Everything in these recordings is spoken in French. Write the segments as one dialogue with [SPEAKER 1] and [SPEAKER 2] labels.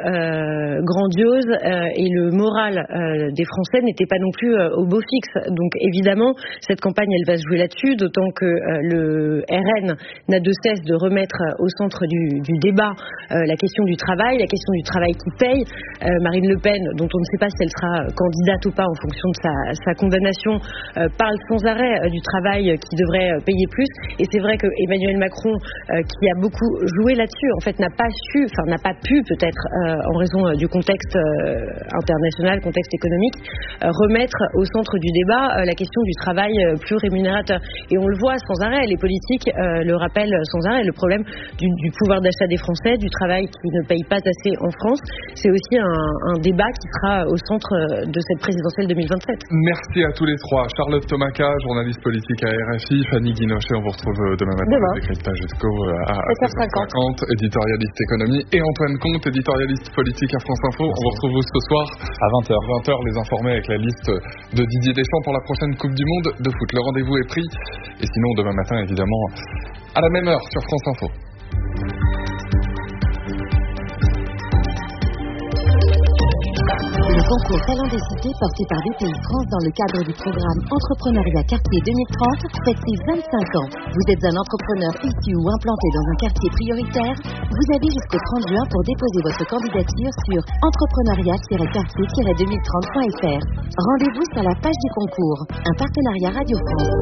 [SPEAKER 1] grandiose et le moral des Français n'était pas non plus au beau fixe. Donc évidemment, cette campagne, elle va se jouer là-dessus, d'autant que le RN n'a de cesse de remettre au centre du débat la question du travail qui paye. Marine Le Pen, dont on ne sait pas si elle sera candidate ou pas en fonction de sa condamnation, parle sans arrêt du travail qui devrait payer plus. Et c'est vrai que Emmanuel Macron, qui a beaucoup joué là-dessus, en fait, n'a pas pu peut-être, en raison du contexte international, contexte économique, remettre au centre du débat la question du travail plus rémunérateur. Et on le voit sans arrêt, les politiques le rappellent sans arrêt, le problème du pouvoir d'achat des Français, du travail qui ne paye pas assez en France. C'est aussi un débat qui sera au centre de cette présidentielle 2027.
[SPEAKER 2] Merci à tous les trois. Charlotte Tomaca, journaliste politique à RFI, Fanny Guinochet, on vous retrouve demain matin au Décryptage Exco à 7h50, éditorialiste économie, et Antoine Comte, éditorialiste politique à France Info. On vous retrouve ce soir à 20h, les informés avec la liste de Didier Deschamps pour la prochaine Coupe du Monde de foot. Le rendez-vous est pris, et sinon demain matin évidemment à la même heure sur France Info.
[SPEAKER 3] Le concours Talent des cités porté par BPI France dans le cadre du programme Entrepreneuriat Quartier 2030 fête ses 25 ans. Vous êtes un entrepreneur issu ou implanté dans un quartier prioritaire? Vous avez jusqu'au 30 juin pour déposer votre candidature sur entrepreneuriat-quartier-2030.fr. Rendez-vous sur la page du concours. Un partenariat Radio France.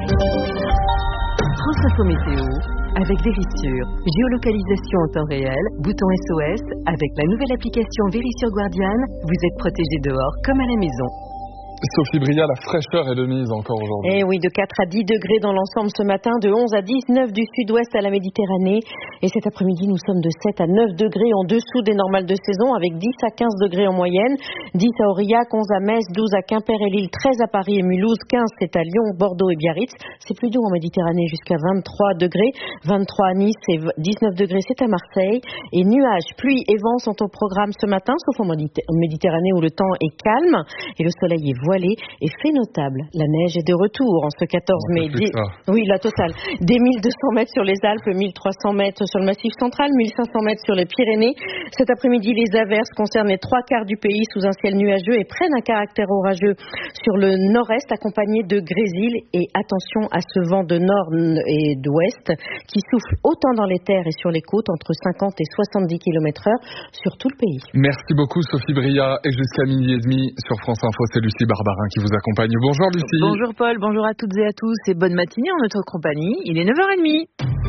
[SPEAKER 4] France Info Météo avec Vérissure. Géolocalisation en temps réel, bouton SOS. Avec la nouvelle application Vérissure Guardian, vous êtes protégé dehors comme à la maison.
[SPEAKER 2] Sophie Bria, la fraîcheur est de mise encore aujourd'hui.
[SPEAKER 1] Eh oui, de 4 à 10 degrés dans l'ensemble ce matin, de 11 à 19 du sud-ouest à la Méditerranée. Et cet après-midi, nous sommes de 7 à 9 degrés en dessous des normales de saison, avec 10 à 15 degrés en moyenne. 10 à Aurillac, 11 à Metz, 12 à Quimper et Lille, 13 à Paris et Mulhouse, 15 c'est à Lyon, Bordeaux et Biarritz. C'est plus doux en Méditerranée, jusqu'à 23 degrés. 23 à Nice et 19 degrés, c'est à Marseille. Et nuages, pluie et vent sont au programme ce matin, sauf en Méditerranée où le temps est calme et le soleil est voilé et fait notable. La neige est de retour en ce 14 mai. Oui, la totale. Des 1200 mètres sur les Alpes, 1300 mètres sur le Massif central, 1500 mètres sur les Pyrénées. Cet après-midi, les averses concernent les 3/4 du pays sous un ciel nuageux et prennent un caractère orageux sur le nord-est, accompagné de grésil. Et attention à ce vent de nord et d'ouest qui souffle autant dans les terres et sur les côtes, entre 50 et 70 km/h sur tout le pays.
[SPEAKER 2] Merci beaucoup Sophie Bria, et jusqu'à 12h30 sur France Info, c'est Lucie Barbarin qui vous accompagne. Bonjour Lucie.
[SPEAKER 5] Bonjour Paul, bonjour à toutes et à tous et bonne matinée en notre compagnie. Il est 9h30.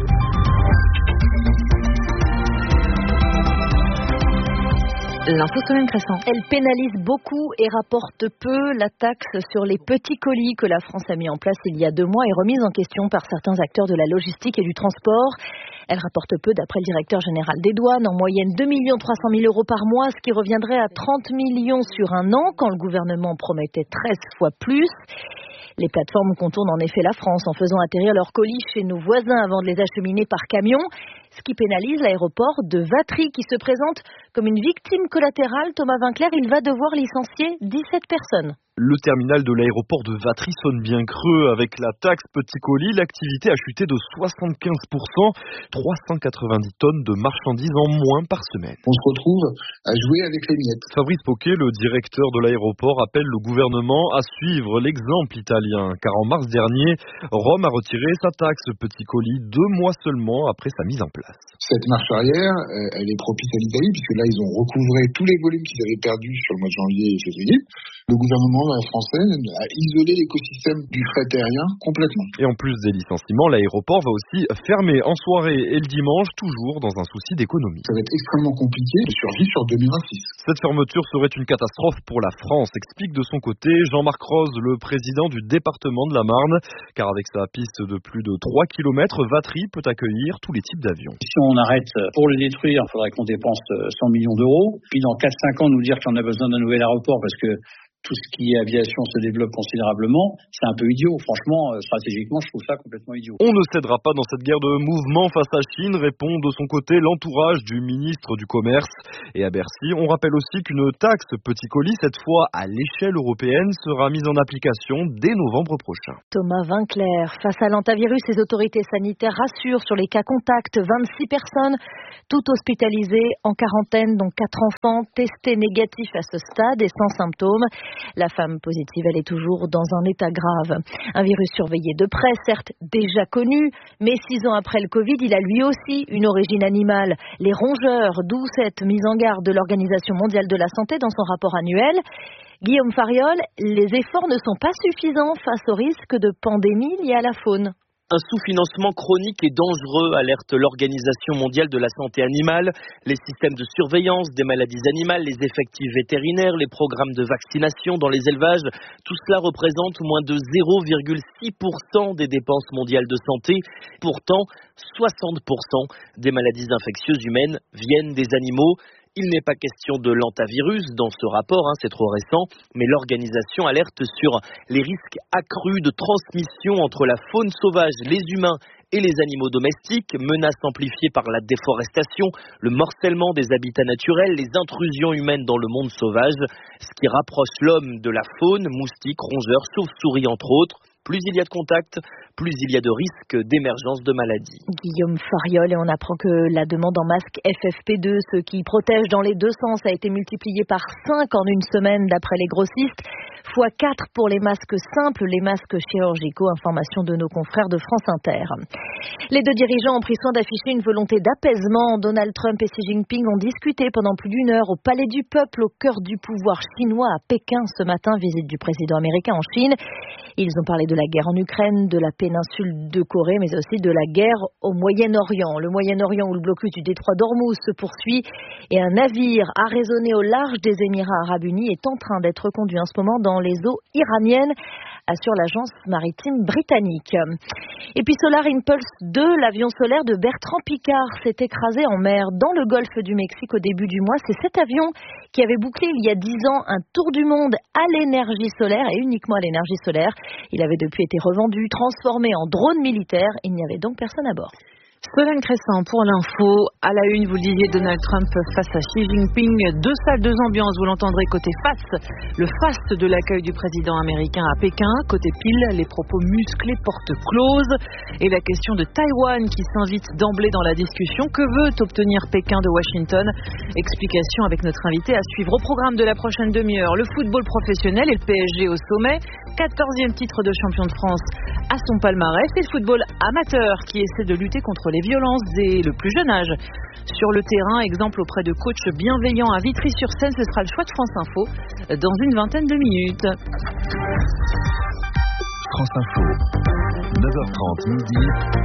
[SPEAKER 5] L'info semaine Crescent.
[SPEAKER 6] Elle pénalise beaucoup et rapporte peu. La taxe sur les petits colis que la France a mis en place il y a 2 mois est remise en question par certains acteurs de la logistique et du transport. Elle rapporte peu d'après le directeur général des douanes, en moyenne 2 300 000 € par mois, ce qui reviendrait à 30 millions sur un an quand le gouvernement promettait 13 fois plus. Les plateformes contournent en effet la France en faisant atterrir leurs colis chez nos voisins avant de les acheminer par camion, ce qui pénalise l'aéroport de Vatry qui se présente comme une victime collatérale. Thomas Vinclair, il va devoir licencier 17 personnes.
[SPEAKER 7] Le terminal de l'aéroport de Vatry sonne bien creux. Avec la taxe petit colis, l'activité a chuté de 75%, 390 tonnes de marchandises en moins par semaine.
[SPEAKER 8] On se retrouve à jouer avec les miettes.
[SPEAKER 7] Fabrice Poquet, le directeur de l'aéroport, appelle le gouvernement à suivre l'exemple italien. Car en mars dernier, Rome a retiré sa taxe petit colis 2 mois seulement après sa mise en place.
[SPEAKER 8] Cette marche arrière, elle est propice à l'Italie, puisque là, ils ont recouvré tous les volumes qu'ils avaient perdus sur le mois de janvier et février. Le gouvernement français a isolé l'écosystème du fret aérien complètement.
[SPEAKER 7] Et en plus des licenciements, l'aéroport va aussi fermer en soirée et le dimanche, toujours dans un souci d'économie.
[SPEAKER 8] Ça va être extrêmement compliqué de survivre sur 2026.
[SPEAKER 7] Cette fermeture serait une catastrophe pour la France, explique de son côté Jean-Marc Rose, le président du département de la Marne, car avec sa piste de plus de 3 km, Vatry peut accueillir tous les types d'avions.
[SPEAKER 9] Si on arrête pour le détruire, il faudrait qu'on dépense 100 millions d'euros. Puis dans 4-5 ans, nous dire qu'on a besoin d'un nouvel aéroport parce que tout ce qui est aviation se développe considérablement, c'est un peu idiot. Franchement, stratégiquement, je trouve ça complètement idiot.
[SPEAKER 7] On ne cédera pas dans cette guerre de mouvement face à Chine, répond de son côté l'entourage du ministre du Commerce. Et à Bercy, on rappelle aussi qu'une taxe petit colis, cette fois à l'échelle européenne, sera mise en application dès novembre prochain.
[SPEAKER 6] Thomas Vinclair, face à l'hantavirus, les autorités sanitaires rassurent sur les cas contacts. 26 personnes, toutes hospitalisées, en quarantaine, dont 4 enfants, testés négatifs à ce stade et sans symptômes. La femme positive, elle est toujours dans un état grave. Un virus surveillé de près, certes déjà connu, mais 6 ans après le Covid, il a lui aussi une origine animale. Les rongeurs, d'où cette mise en garde de l'Organisation mondiale de la santé dans son rapport annuel. Guillaume Fariol, les efforts ne sont pas suffisants face au risque de pandémie liée à la faune.
[SPEAKER 10] Un sous-financement chronique et dangereux, alerte l'Organisation mondiale de la santé animale. Les systèmes de surveillance des maladies animales, les effectifs vétérinaires, les programmes de vaccination dans les élevages, tout cela représente moins de 0,6% des dépenses mondiales de santé. Pourtant, 60% des maladies infectieuses humaines viennent des animaux. Il n'est pas question de l'hantavirus dans ce rapport, c'est trop récent, mais l'organisation alerte sur les risques accrus de transmission entre la faune sauvage, les humains et les animaux domestiques, menaces amplifiées par la déforestation, le morcellement des habitats naturels, les intrusions humaines dans le monde sauvage, ce qui rapproche l'homme de la faune, moustiques, rongeurs, chauves-souris entre autres. Plus il y a de contacts, plus il y a de risques d'émergence de maladies.
[SPEAKER 6] Guillaume Fariol, et on apprend que la demande en masque FFP2, ce qui protège dans les deux sens, a été multipliée par 5 en une semaine d'après les grossistes, fois 4 pour les masques simples, les masques chirurgicaux, information de nos confrères de France Inter. Les deux dirigeants ont pris soin d'afficher une volonté d'apaisement. Donald Trump et Xi Jinping ont discuté pendant plus d'1 heure au Palais du Peuple, au cœur du pouvoir chinois à Pékin ce matin, visite du président américain en Chine. Ils ont parlé de la guerre en Ukraine, de la péninsule de Corée, mais aussi de la guerre au Moyen-Orient. Le Moyen-Orient où le blocus du détroit d'Ormuz se poursuit et un navire arraisonné au large des Émirats arabes unis est en train d'être conduit en ce moment dans les eaux iraniennes, assure l'agence maritime britannique. Et puis Solar Impulse 2, l'avion solaire de Bertrand Piccard, s'est écrasé en mer dans le golfe du Mexique au début du mois. C'est cet avion qui avait bouclé il y a 10 ans un tour du monde à l'énergie solaire et uniquement à l'énergie solaire. Il avait depuis été revendu, transformé en drone militaire. Il n'y avait donc personne à bord.
[SPEAKER 5] Solène Crescent pour l'info. À la une, vous le disiez, Donald Trump face à Xi Jinping. 2 salles, 2 ambiances, vous l'entendrez côté face. Le faste de l'accueil du président américain à Pékin. Côté pile, les propos musclés porte close. Et la question de Taïwan qui s'invite d'emblée dans la discussion. Que veut obtenir Pékin de Washington? Explication avec notre invité à suivre au programme de la prochaine demi-heure. Le football professionnel et le PSG au sommet. 14e titre de champion de France à son palmarès. Et le football amateur qui essaie de lutter contre les violences dès le plus jeune âge. Sur le terrain, exemple auprès de coachs bienveillants à Vitry-sur-Seine, ce sera le choix de France Info dans une vingtaine de minutes.
[SPEAKER 11] France Info, 9h30 midi.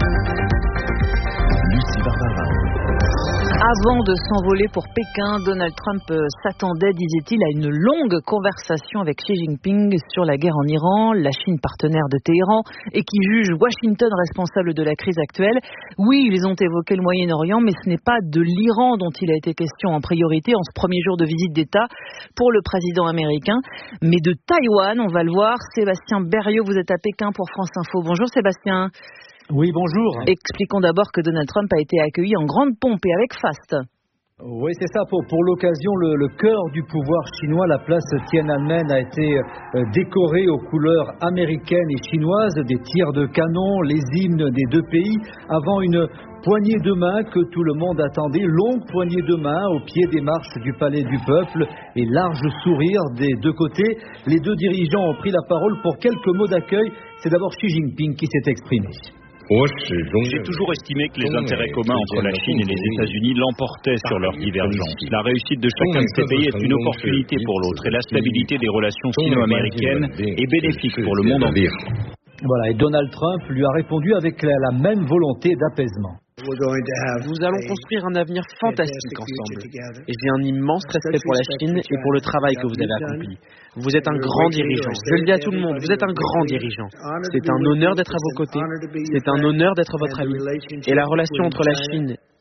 [SPEAKER 11] Lucie Barbara.
[SPEAKER 5] Avant de s'envoler pour Pékin, Donald Trump s'attendait, disait-il, à une longue conversation avec Xi Jinping sur la guerre en Iran, la Chine partenaire de Téhéran et qui juge Washington responsable de la crise actuelle. Oui, ils ont évoqué le Moyen-Orient, mais ce n'est pas de l'Iran dont il a été question en priorité en ce premier jour de visite d'État pour le président américain, mais de Taïwan, on va le voir. Sébastien Berriot, vous êtes à Pékin pour France Info. Bonjour Sébastien.
[SPEAKER 12] Oui, bonjour.
[SPEAKER 5] Expliquons d'abord que Donald Trump a été accueilli en grande pompe et avec faste.
[SPEAKER 12] Oui, c'est ça. Pour l'occasion, le cœur du pouvoir chinois, la place Tiananmen, a été décorée aux couleurs américaines et chinoises, des tirs de canon, les hymnes des deux pays, avant une poignée de main que tout le monde attendait, longue poignée de main au pied des marches du Palais du Peuple et large sourire des deux côtés. Les deux dirigeants ont pris la parole pour quelques mots d'accueil. C'est d'abord Xi Jinping qui s'est exprimé.
[SPEAKER 13] J'ai toujours estimé que les intérêts communs entre la Chine et les États-Unis l'emportaient sur leurs divergences. La réussite de chacun de ces pays est une opportunité pour l'autre et la stabilité des relations sino-américaines est bénéfique pour le monde entier.
[SPEAKER 12] Voilà, et Donald Trump lui a répondu avec la même volonté d'apaisement.
[SPEAKER 14] Nous allons construire un avenir fantastique ensemble. Et j'ai un immense respect pour la Chine et pour le travail que vous avez accompli. Vous êtes un grand dirigeant. Je le dis à tout le monde, vous êtes un grand dirigeant. C'est un honneur d'être à vos côtés. C'est un honneur d'être votre ami. Et la relation entre la Chine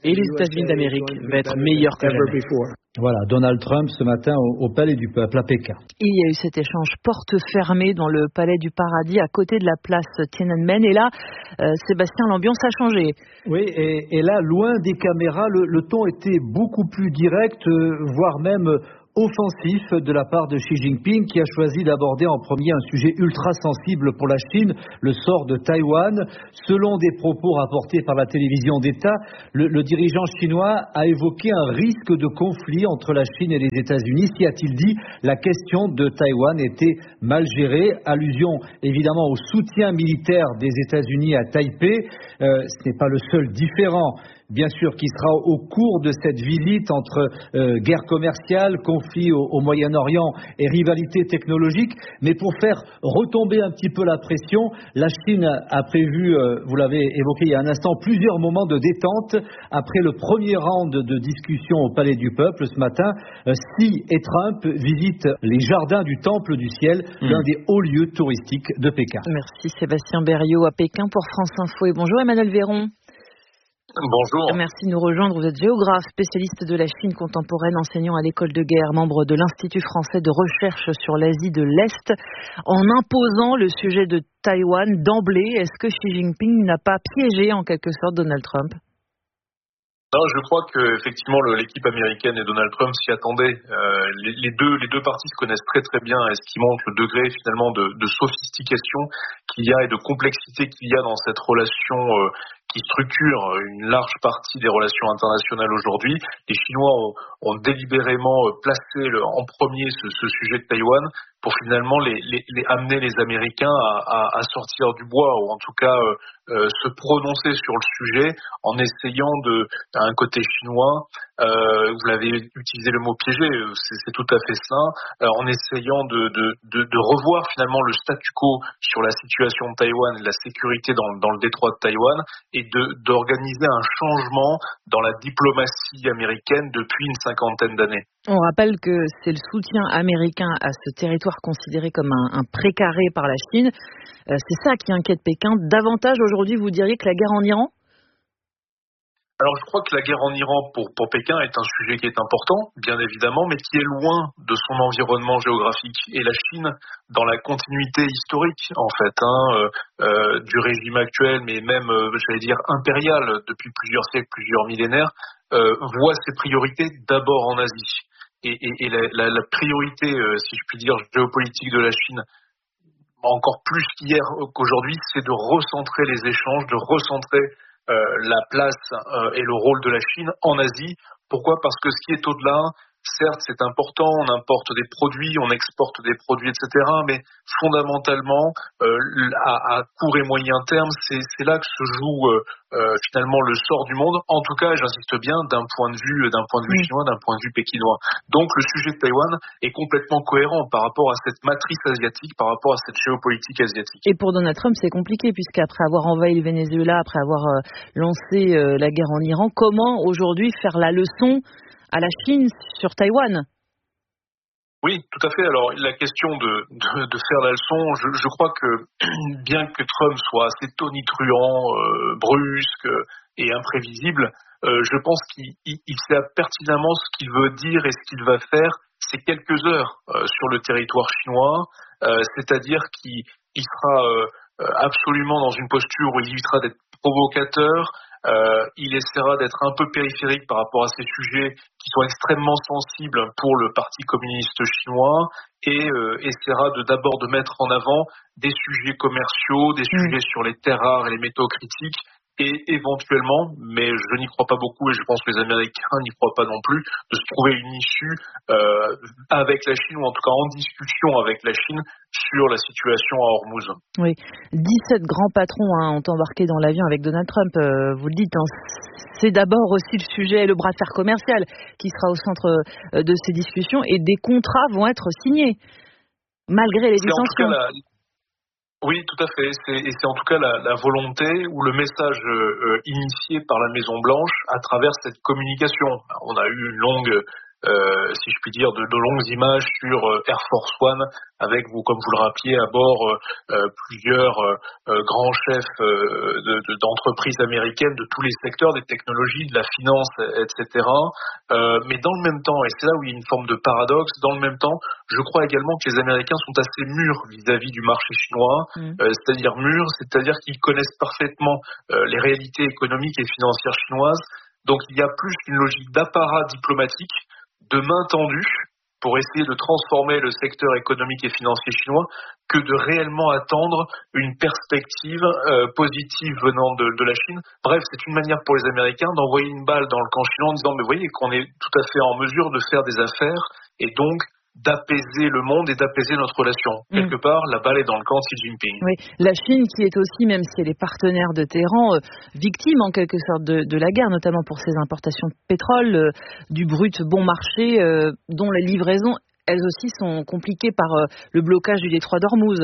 [SPEAKER 5] et les États-Unis d'Amérique va être meilleur que jamais.
[SPEAKER 12] Voilà, Donald Trump ce matin au Palais du Peuple à Pékin.
[SPEAKER 5] Il y a eu cet échange porte fermée dans le Palais du Paradis à côté de la place Tiananmen. Et là, Sébastien, l'ambiance a changé.
[SPEAKER 12] Oui, et là, loin des caméras, le ton était beaucoup plus direct, voire même offensif de la part de Xi Jinping, qui a choisi d'aborder en premier un sujet ultra sensible pour la Chine, le sort de Taïwan. Selon des propos rapportés par la télévision d'État, le dirigeant chinois a évoqué un risque de conflit entre la Chine et les États-Unis si, a-t-il dit, la question de Taïwan était mal gérée. Allusion évidemment au soutien militaire des États-Unis à Taipei. Ce n'est pas le seul différend, bien sûr, qui sera au cours de cette visite entre guerre commerciale, conflit au Moyen-Orient et rivalité technologique. Mais pour faire retomber un petit peu la pression, la Chine a prévu, vous l'avez évoqué il y a un instant, plusieurs moments de détente après le premier round de discussion au Palais du Peuple ce matin. Xi et Trump visitent les jardins du Temple du Ciel, l'un des hauts lieux touristiques de Pékin.
[SPEAKER 5] Merci Sébastien Berriot à Pékin pour France Info. Et bonjour Emmanuel Véron.
[SPEAKER 15] Bonjour.
[SPEAKER 5] Merci de nous rejoindre. Vous êtes géographe, spécialiste de la Chine contemporaine, enseignant à l'école de guerre, membre de l'Institut français de recherche sur l'Asie de l'Est. En imposant le sujet de Taïwan d'emblée, est-ce que Xi Jinping n'a pas piégé en quelque sorte Donald Trump ?
[SPEAKER 15] Non, je crois que effectivement l'équipe américaine et Donald Trump s'y attendaient. Les deux parties se connaissent très très bien, et ce qui montre le degré finalement de sophistication qu'il y a et de complexité qu'il y a dans cette relation qui structure une large partie des relations internationales aujourd'hui. Les Chinois ont délibérément placé en premier ce sujet de Taïwan pour finalement amener les Américains à sortir du bois, ou en tout cas se prononcer sur le sujet en essayant à un côté chinois, vous l'avez utilisé le mot piégé, c'est tout à fait ça, en essayant de revoir finalement le statu quo sur la situation de Taïwan et la sécurité dans le détroit de Taïwan, et d'organiser un changement dans la diplomatie américaine depuis une 50aine d'années.
[SPEAKER 5] On rappelle que c'est le soutien américain à ce territoire considéré comme un précaré par la Chine. C'est ça qui inquiète Pékin. Davantage aujourd'hui, vous diriez, que la guerre en Iran ?
[SPEAKER 15] Alors je crois que la guerre en Iran pour Pékin est un sujet qui est important, bien évidemment, mais qui est loin de son environnement géographique. Et la Chine, dans la continuité historique en fait, du régime actuel, mais même, j'allais dire, impérial depuis plusieurs siècles, plusieurs millénaires, voit ses priorités d'abord en Asie. Et la priorité, si je puis dire, géopolitique de la Chine, encore plus qu'hier qu'aujourd'hui, c'est de recentrer les échanges, de recentrer la place et le rôle de la Chine en Asie. Pourquoi ? Parce que ce qui est au-delà, certes c'est important, on importe des produits, on exporte des produits, etc. Mais fondamentalement, à court et moyen terme, c'est là que se joue finalement le sort du monde. En tout cas, j'insiste bien, d'un point de vue chinois, d'un point de vue pékinois. Donc le sujet de Taïwan est complètement cohérent par rapport à cette matrice asiatique, par rapport à cette géopolitique asiatique.
[SPEAKER 5] Et pour Donald Trump, c'est compliqué, puisqu'après avoir envahi le Venezuela, après avoir lancé la guerre en Iran, comment aujourd'hui faire la leçon à la Chine sur Taïwan ?
[SPEAKER 15] Oui, tout à fait. Alors, la question de faire la leçon, je crois que bien que Trump soit assez tonitruant, brusque et imprévisible, je pense qu'il sait pertinemment ce qu'il veut dire et ce qu'il va faire ces quelques heures sur le territoire chinois, c'est-à-dire qu'il sera absolument dans une posture où il évitera d'être provocateur. Il essaiera d'être un peu périphérique par rapport à ces sujets qui sont extrêmement sensibles pour le Parti communiste chinois, et essaiera d'abord de mettre en avant des sujets commerciaux, des sujets sur les terres rares et les métaux critiques, et éventuellement, mais je n'y crois pas beaucoup et je pense que les Américains n'y croient pas non plus, de se trouver une issue avec la Chine, ou en tout cas en discussion avec la Chine sur la situation à Hormuz. Oui,
[SPEAKER 5] 17 grands patrons ont embarqué dans l'avion avec Donald Trump, vous le dites, c'est d'abord aussi le sujet, le bras de fer commercial qui sera au centre de ces discussions, et des contrats vont être signés, malgré les dissensions.
[SPEAKER 15] Oui, tout à fait. C'est en tout cas la volonté ou le message initié par la Maison Blanche à travers cette communication. On a eu une longue si je puis dire, de longues images sur Air Force One, avec, comme vous le rappeliez, à bord plusieurs grands chefs d'entreprises américaines de tous les secteurs, des technologies, de la finance, etc. Mais dans le même temps, et c'est là où il y a une forme de paradoxe, dans le même temps, je crois également que les Américains sont assez mûrs vis-à-vis du marché chinois, c'est-à-dire mûrs, c'est-à-dire qu'ils connaissent parfaitement les réalités économiques et financières chinoises. Donc il y a plus une logique d'apparat diplomatique, de main tendue, pour essayer de transformer le secteur économique et financier chinois, que de réellement attendre une perspective positive venant de la Chine. Bref, c'est une manière pour les Américains d'envoyer une balle dans le camp chinois en disant « mais vous voyez qu'on est tout à fait en mesure de faire des affaires et donc d'apaiser le monde et d'apaiser notre relation. » Quelque part, la balle est dans le camp de Xi Jinping.
[SPEAKER 5] Oui, la Chine qui est aussi, même si elle est partenaire de Téhéran, victime en quelque sorte de la guerre, notamment pour ses importations de pétrole, du brut bon marché, dont les livraisons, elles aussi, sont compliquées par le blocage du détroit d'Ormuz.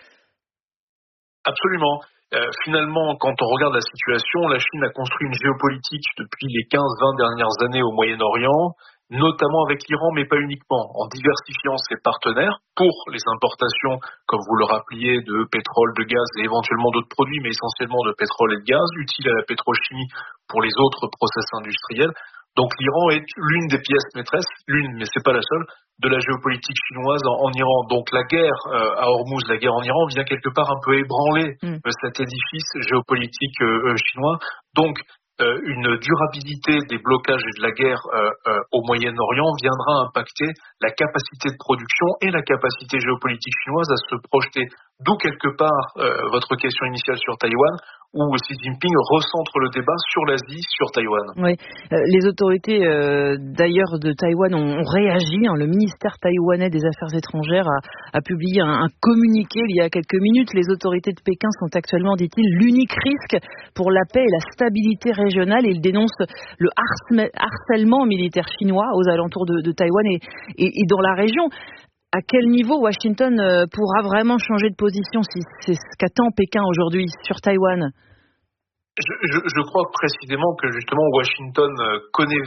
[SPEAKER 15] Absolument. Finalement, quand on regarde la situation, la Chine a construit une géopolitique depuis les 15-20 dernières années au Moyen-Orient, notamment avec l'Iran, mais pas uniquement, en diversifiant ses partenaires pour les importations, comme vous le rappeliez, de pétrole, de gaz et éventuellement d'autres produits, mais essentiellement de pétrole et de gaz, utiles à la pétrochimie pour les autres process industriels. Donc l'Iran est l'une des pièces maîtresses, mais c'est pas la seule, de la géopolitique chinoise en Iran. Donc la guerre à Hormuz, la guerre en Iran vient quelque part un peu ébranler cet édifice géopolitique chinois. Donc une durabilité des blocages et de la guerre au Moyen-Orient viendra impacter la capacité de production et la capacité géopolitique chinoise à se projeter. D'où quelque part votre question initiale sur Taïwan, où Xi Jinping recentre le débat sur l'Asie, sur Taïwan.
[SPEAKER 5] Oui, les autorités d'ailleurs de Taïwan ont réagi. Le ministère taïwanais des Affaires étrangères a publié un communiqué il y a quelques minutes. Les autorités de Pékin sont actuellement, dit-il, l'unique risque pour la paix et la stabilité régionale. Et il dénonce le harcèlement militaire chinois aux alentours de Taïwan et dans la région. À quel niveau Washington pourra vraiment changer de position, si c'est ce qu'attend Pékin aujourd'hui sur Taïwan?
[SPEAKER 15] Je crois précisément que justement Washington connaît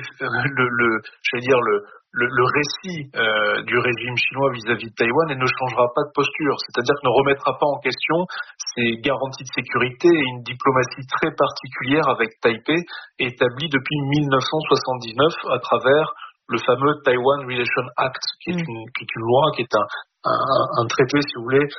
[SPEAKER 15] le récit du régime chinois vis-à-vis de Taïwan et ne changera pas de posture. C'est-à-dire que ne remettra pas en question ses garanties de sécurité et une diplomatie très particulière avec Taipei établie depuis 1979 à travers le fameux Taiwan Relation Act, qui est une loi, qui est un traité, si vous voulez,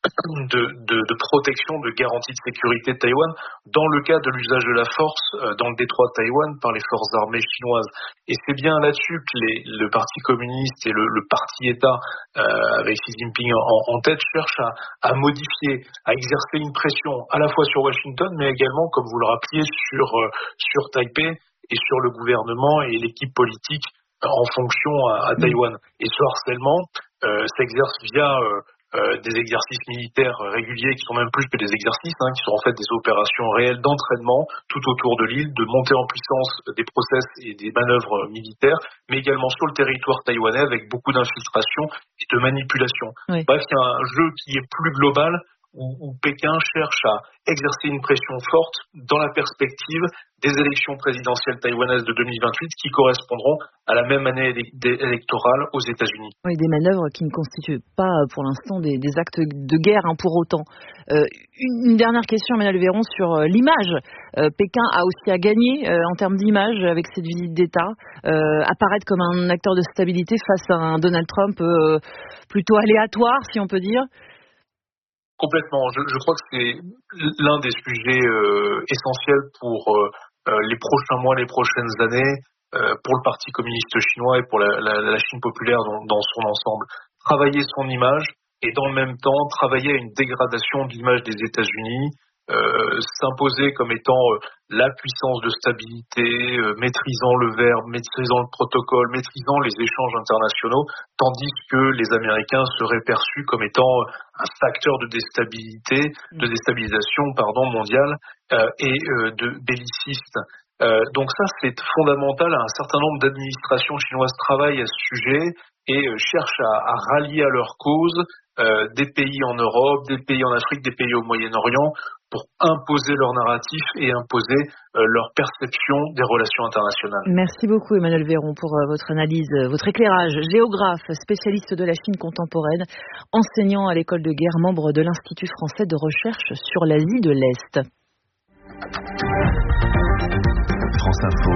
[SPEAKER 15] de protection, de garantie de sécurité de Taïwan dans le cas de l'usage de la force dans le détroit de Taïwan par les forces armées chinoises. Et c'est bien là-dessus que le Parti communiste et le Parti État, avec Xi Jinping en tête, cherchent à modifier, à exercer une pression à la fois sur Washington, mais également, comme vous le rappeliez, sur Taipei et sur le gouvernement et l'équipe politique en fonction à Taïwan. Et ce harcèlement s'exerce via des exercices militaires réguliers qui sont même plus que des exercices, qui sont en fait des opérations réelles d'entraînement tout autour de l'île, de montée en puissance des process et des manœuvres militaires, mais également sur le territoire taïwanais avec beaucoup d'infiltration et de manipulation. Oui. Bref, il y a un jeu qui est plus global où Pékin cherche à exercer une pression forte dans la perspective des élections présidentielles taïwanaises de 2028 qui correspondront à la même année électorale aux États-Unis.
[SPEAKER 5] Oui, des manœuvres qui ne constituent pas pour l'instant des actes de guerre pour autant. Une dernière question, Emmanuel Véron, sur l'image. Pékin a aussi à gagner en termes d'image avec cette visite d'État, apparaître comme un acteur de stabilité face à un Donald Trump plutôt aléatoire, si on peut dire.
[SPEAKER 15] Complètement. Je crois que c'est l'un des sujets essentiels pour les prochains mois, les prochaines années, pour le Parti communiste chinois et pour la Chine populaire dans son ensemble. Travailler son image et dans le même temps travailler à une dégradation de l'image des États-Unis, s'imposer comme étant la puissance de stabilité, maîtrisant le verbe, maîtrisant le protocole, maîtrisant les échanges internationaux, tandis que les Américains seraient perçus comme étant un facteur de déstabilisation mondiale et de belliciste. Donc ça, c'est fondamental. Un certain nombre d'administrations chinoises travaillent à ce sujet et cherchent à rallier à leur cause des pays en Europe, des pays en Afrique, des pays au Moyen-Orient pour imposer leur narratif et imposer leur perception des relations internationales.
[SPEAKER 6] Merci beaucoup Emmanuel Véron pour votre analyse, votre éclairage. Géographe, spécialiste de la Chine contemporaine, enseignant à l'école de guerre, membre de l'Institut français de recherche sur l'Asie de l'Est.
[SPEAKER 11] France Info.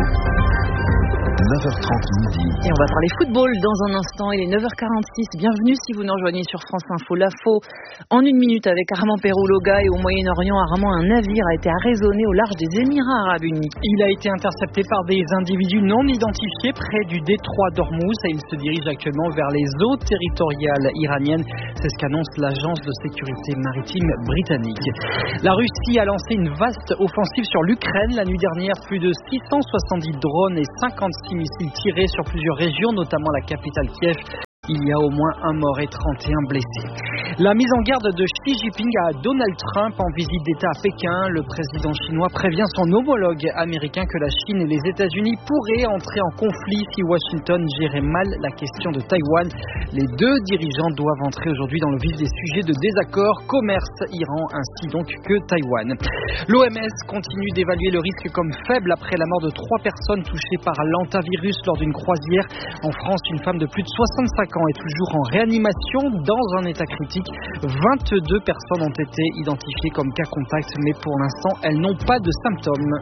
[SPEAKER 11] 9h30 midi.
[SPEAKER 6] Et on va parler football dans un instant. Il est 9h46. Bienvenue si vous nous rejoignez sur France Info. L'info en 1 minute avec Armand Perroulloga. Et au Moyen-Orient, Armand, un navire a été arraisonné au large des Émirats Arabes Unis.
[SPEAKER 16] Il a été intercepté par des individus non identifiés près du détroit d'Ormuz et il se dirige actuellement vers les eaux territoriales iraniennes. C'est ce qu'annonce l'agence de sécurité maritime britannique. La Russie a lancé une vaste offensive sur l'Ukraine. La nuit dernière, plus de 670 drones et 56 missiles tirés sur plusieurs régions, notamment la capitale Kiev. Il y a au moins un mort et 31 blessés. La mise en garde de Xi Jinping à Donald Trump en visite d'État à Pékin. Le président chinois prévient son homologue américain que la Chine et les États-Unis pourraient entrer en conflit si Washington gérait mal la question de Taïwan. Les deux dirigeants doivent entrer aujourd'hui dans le vif des sujets de désaccord, commerce, Iran ainsi donc que Taïwan. L'OMS continue d'évaluer le risque comme faible après la mort de 3 personnes touchées par l'hantavirus lors d'une croisière. En France, une femme de plus de 65 ans est toujours en réanimation dans un état critique. 22 personnes ont été identifiées comme cas contact, mais pour l'instant, elles n'ont pas de symptômes.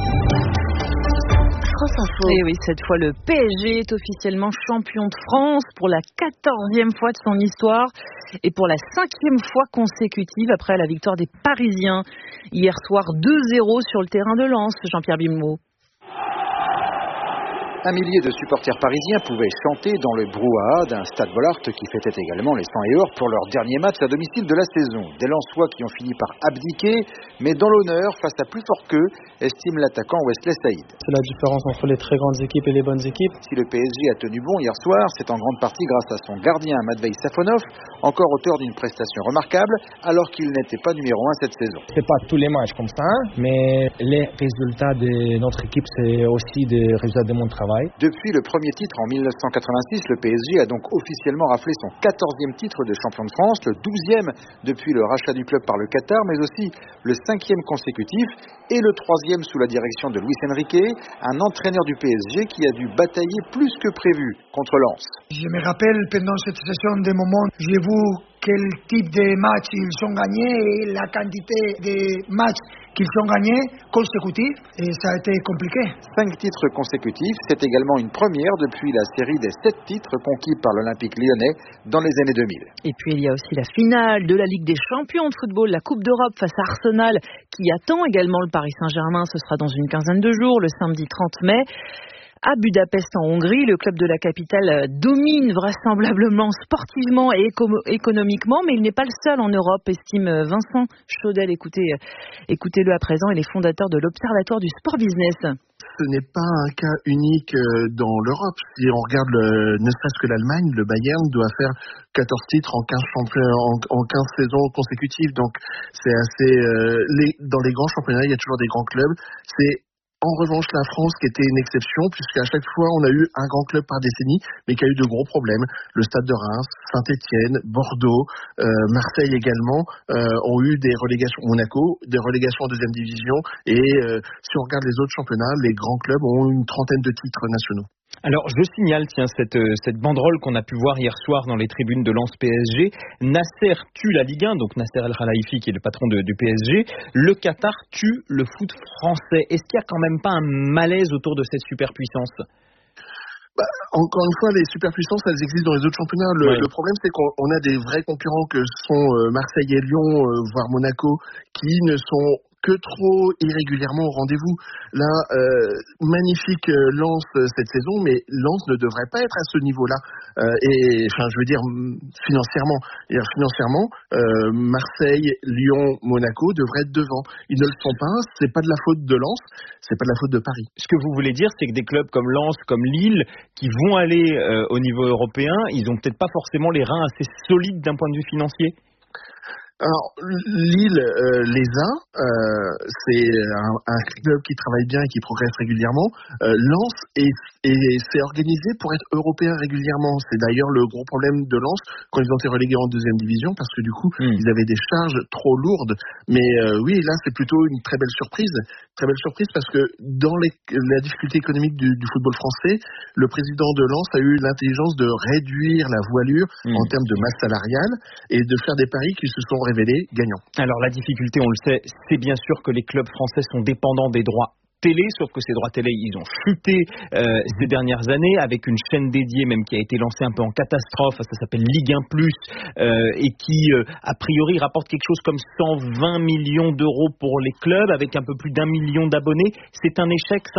[SPEAKER 6] Et oui, cette fois, le PSG est officiellement champion de France pour la 14e fois de son histoire et pour la 5e fois consécutive après la victoire des Parisiens. Hier soir, 2-0 sur le terrain de Lens, Jean-Pierre Bimot.
[SPEAKER 17] Un millier de supporters parisiens pouvaient chanter dans le brouhaha d'un Stade Bollaert qui fêtait également les 100 et or pour leur dernier match à domicile de la saison. Des Lensois qui ont fini par abdiquer, mais dans l'honneur, face à plus fort qu'eux, estime l'attaquant Wesley Saïd.
[SPEAKER 18] C'est la différence entre les très grandes équipes et les bonnes équipes.
[SPEAKER 17] Si le PSG a tenu bon hier soir, c'est en grande partie grâce à son gardien Matvei Safonov, encore auteur d'une prestation remarquable, alors qu'il n'était pas numéro 1 cette saison.
[SPEAKER 18] C'est pas tous les matchs comme ça, mais les résultats de notre équipe, c'est aussi des résultats de mon travail.
[SPEAKER 17] Depuis le premier titre en 1986, le PSG a donc officiellement raflé son 14e titre de champion de France, le 12e depuis le rachat du club par le Qatar, mais aussi le 5e consécutif et le 3e sous la direction de Luis Enrique, un entraîneur du PSG qui a dû batailler plus que prévu contre Lens.
[SPEAKER 19] Je me rappelle pendant cette saison des moments, j'ai vu quel type de match ils ont gagné et la quantité de matchs qu'ils ont gagnés consécutifs, et ça a été compliqué.
[SPEAKER 17] 5 titres consécutifs, c'est également une première depuis la série des 7 titres conquis par l'Olympique lyonnais dans les années 2000.
[SPEAKER 6] Et puis il y a aussi la finale de la Ligue des champions de football, la Coupe d'Europe face à Arsenal, qui attend également le Paris Saint-Germain. Ce sera dans une quinzaine de jours, le samedi 30 mai. À Budapest en Hongrie, le club de la capitale domine vraisemblablement sportivement et économiquement, mais il n'est pas le seul en Europe, estime Vincent Chaudel. Écoutez-le à présent, il est fondateur de l'Observatoire du Sport Business.
[SPEAKER 20] Ce n'est pas un cas unique dans l'Europe. Si on regarde ne serait-ce que l'Allemagne, le Bayern doit faire 14 titres en 15 saisons consécutives. Donc c'est assez... dans les grands championnats, il y a toujours des grands clubs. C'est en revanche la France qui était une exception, puisqu'à chaque fois on a eu un grand club par décennie, mais qui a eu de gros problèmes. Le Stade de Reims, Saint-Étienne, Bordeaux, Marseille également ont eu des relégations, Monaco, des relégations en deuxième division. Et si on regarde les autres championnats, les grands clubs ont une trentaine de titres nationaux.
[SPEAKER 21] Alors, je signale, cette banderole qu'on a pu voir hier soir dans les tribunes de Lens PSG. Nasser tue la Ligue 1, donc Nasser El Khelaifi qui est le patron du PSG. Le Qatar tue le foot français. Est-ce qu'il n'y a quand même pas un malaise autour de cette superpuissance ?
[SPEAKER 20] Encore une fois, les superpuissances, elles existent dans les autres championnats. Le problème, c'est qu'on a des vrais concurrents que sont Marseille et Lyon, voire Monaco, qui ne sont que trop irrégulièrement au rendez-vous. Là, magnifique Lens cette saison, mais Lens ne devrait pas être à ce niveau-là. Financièrement, Marseille, Lyon, Monaco devraient être devant. Ils ne le sont pas. C'est pas de la faute de Lens, c'est pas de la faute de Paris.
[SPEAKER 21] Ce que vous voulez dire, c'est que des clubs comme Lens, comme Lille, qui vont aller au niveau européen, ils ont peut-être pas forcément les reins assez solides d'un point de vue financier.
[SPEAKER 20] Alors, Lille les a, c'est un club qui travaille bien et qui progresse régulièrement. Lens s'est organisé pour être européen régulièrement. C'est d'ailleurs le gros problème de Lens quand ils ont été relégués en deuxième division, parce que du coup, ils avaient des charges trop lourdes. Mais oui, là, c'est plutôt une très belle surprise. Très belle surprise parce que dans la difficulté économique du football français, le président de Lens a eu l'intelligence de réduire la voilure en termes de masse salariale et de faire des paris qui se sont révélés gagnants.
[SPEAKER 21] Alors la difficulté, on le sait, c'est bien sûr que les clubs français sont dépendants des droits télé, sauf que ces droits télé, ils ont chuté ces dernières années avec une chaîne dédiée même qui a été lancée un peu en catastrophe, ça s'appelle Ligue 1+, et qui a priori rapporte quelque chose comme 120 millions d'euros pour les clubs avec un peu plus d'1 million d'abonnés. C'est un échec, ça ?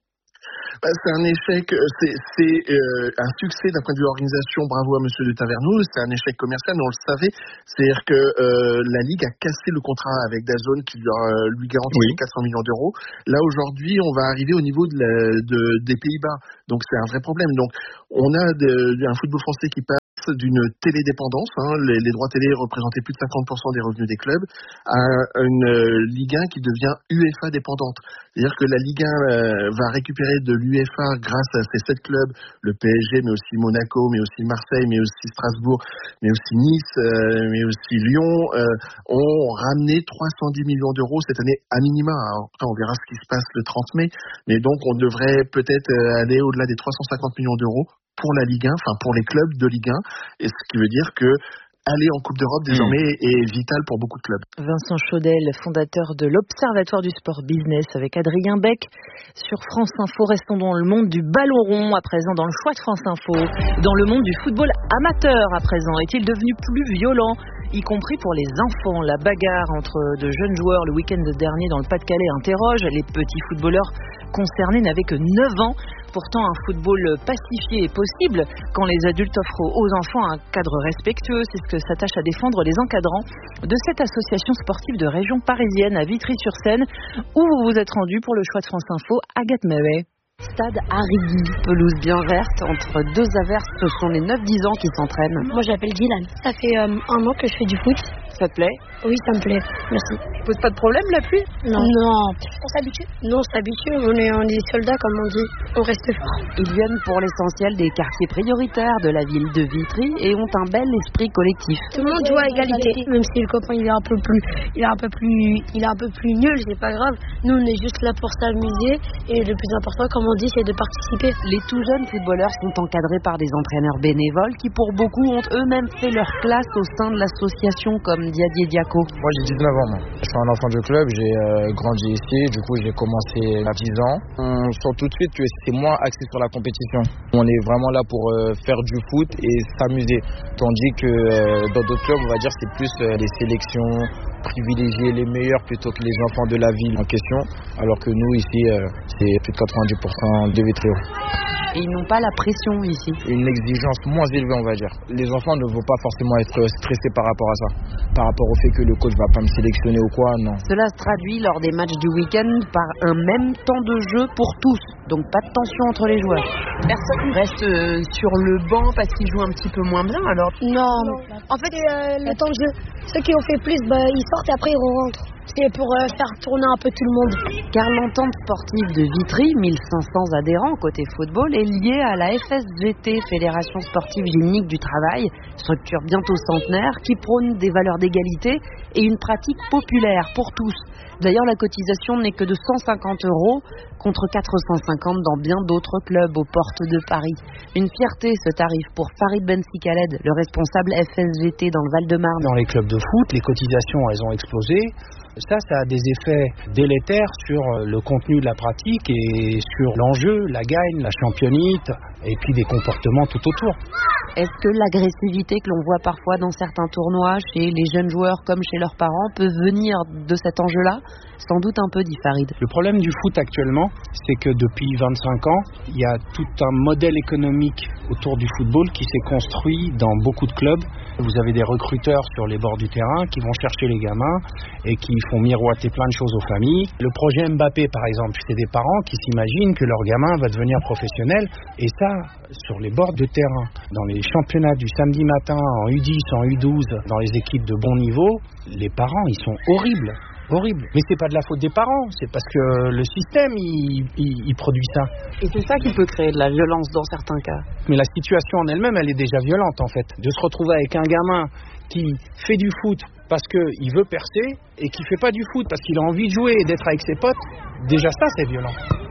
[SPEAKER 20] C'est un échec, c'est un succès d'un point de vue organisation, bravo à monsieur de Taverneau, c'est un échec commercial, mais on le savait, c'est-à-dire que la Ligue a cassé le contrat avec DAZN qui lui garantissait 400 millions d'euros. Là aujourd'hui, on va arriver au niveau des Pays-Bas, donc c'est un vrai problème. Donc on a un football français qui passe d'une télédépendance, les droits télé représentaient plus de 50% des revenus des clubs, à une Ligue 1 qui devient UEFA dépendante. C'est-à-dire que la Ligue 1 va récupérer de l'UEFA grâce à ces 7 clubs, le PSG, mais aussi Monaco, mais aussi Marseille, mais aussi Strasbourg, mais aussi Nice, mais aussi Lyon, ont ramené 310 millions d'euros cette année à minima. Alors, après, on verra ce qui se passe le 30 mai, mais donc on devrait peut-être aller au-delà des 350 millions d'euros pour la Ligue 1, enfin pour les clubs de Ligue 1, et ce qui veut dire que aller en Coupe d'Europe désormais est vital pour beaucoup de clubs.
[SPEAKER 6] Vincent Chaudel, fondateur de l'Observatoire du Sport Business avec Adrien Beck sur France Info. Restons dans le monde du ballon rond à présent, dans le choix de France Info. Dans le monde du football amateur à présent, est-il devenu plus violent, y compris pour les enfants? La bagarre entre de jeunes joueurs le week-end dernier dans le Pas-de-Calais interroge. Les petits footballeurs concernés n'avaient que 9 ans. Pourtant, un football pacifié est possible quand les adultes offrent aux enfants un cadre respectueux. C'est ce que s'attachent à défendre les encadrants de cette association sportive de région parisienne à Vitry-sur-Seine, où vous vous êtes rendu pour le choix de France Info. Agathe Murray. Stade Harigui, pelouse bien verte, entre 2 averses, ce sont les 9-10 ans qui s'entraînent.
[SPEAKER 3] Moi j'appelle Dylan, ça fait 1 an que je fais du foot.
[SPEAKER 6] Ça te plaît?
[SPEAKER 3] Oui, ça me plaît, merci.
[SPEAKER 6] Pose pas de problème la pluie?
[SPEAKER 3] Non. On s'habitue? Non, on s'habitue, on est soldats comme on dit, on reste fort.
[SPEAKER 6] Ils viennent pour l'essentiel des quartiers prioritaires de la ville de Vitry et ont un bel esprit collectif.
[SPEAKER 3] Tout le monde joue à égalité, même si le copain il est un peu plus nul, c'est pas grave. Nous on est juste là pour s'amuser et le plus important, comme on dit, c'est de participer.
[SPEAKER 6] Les tout jeunes footballeurs sont encadrés par des entraîneurs bénévoles qui pour beaucoup ont eux-mêmes fait leur classe au sein de l'association, comme Diadier Diaco.
[SPEAKER 18] Moi j'ai 19 ans, je suis un enfant du club, j'ai grandi ici, du coup j'ai commencé à 10 ans. On sent tout de suite que c'est moins axé sur la compétition. On est vraiment là pour faire du foot et s'amuser, tandis que dans d'autres clubs on va dire c'est plus les sélections, privilégier les meilleurs plutôt que les enfants de la ville en question, alors que nous ici c'est plus de 90% de Vitry.
[SPEAKER 6] Et ils n'ont pas la pression ici.
[SPEAKER 18] Une exigence moins élevée, on va dire. Les enfants ne vont pas forcément être stressés par rapport à ça. Par rapport au fait que le coach va pas me sélectionner ou quoi, non.
[SPEAKER 6] Cela se traduit lors des matchs du week-end par un même temps de jeu pour tous. Donc pas de tension entre les joueurs. Personne reste sur le banc parce qu'ils jouent un petit peu moins bien alors?
[SPEAKER 3] Non. En fait, le temps de jeu, ceux qui ont fait plus, ils sortent et après ils rentrent. C'est pour faire tourner un peu tout le monde.
[SPEAKER 6] Car l'entente sportive de Vitry, 1500 adhérents côté football, est liée à la FSGT, Fédération Sportive Gymnique du Travail, structure bientôt centenaire qui prône des valeurs d'égalité et une pratique populaire pour tous. D'ailleurs, la cotisation n'est que de 150 € contre 450 dans bien d'autres clubs aux portes de Paris. Une fierté ce tarif pour Farid Bensi-Khaled, le responsable FSGT dans le Val-de-Marne.
[SPEAKER 22] Dans les clubs de foot, les cotisations elles ont explosé. Ça a des effets délétères sur le contenu de la pratique et sur l'enjeu, la gagne, la championnite et puis des comportements tout autour.
[SPEAKER 6] Est-ce que l'agressivité que l'on voit parfois dans certains tournois chez les jeunes joueurs comme chez leurs parents peut venir de cet enjeu-là?
[SPEAKER 5] Sans doute un peu, dit Farid.
[SPEAKER 22] Le problème du foot actuellement, c'est que depuis 25 ans, il y a tout un modèle économique autour du football qui s'est construit dans beaucoup de clubs. Vous avez des recruteurs sur les bords du terrain qui vont chercher les gamins et qui font miroiter plein de choses aux familles. Le projet Mbappé, par exemple, c'est des parents qui s'imaginent que leur gamin va devenir professionnel, et ça, sur les bords de terrain, dans les championnats du samedi matin, en U10, en U12, dans les équipes de bon niveau, les parents, ils sont horribles. Horrible. Mais c'est pas de la faute des parents, c'est parce que le système, il produit ça.
[SPEAKER 5] Et c'est ça qui peut créer de la violence dans certains cas.
[SPEAKER 22] Mais la situation en elle-même, elle est déjà violente en fait. De se retrouver avec un gamin qui fait du foot parce qu'il veut percer et qui fait pas du foot parce qu'il a envie de jouer et d'être avec ses potes, déjà ça c'est violent.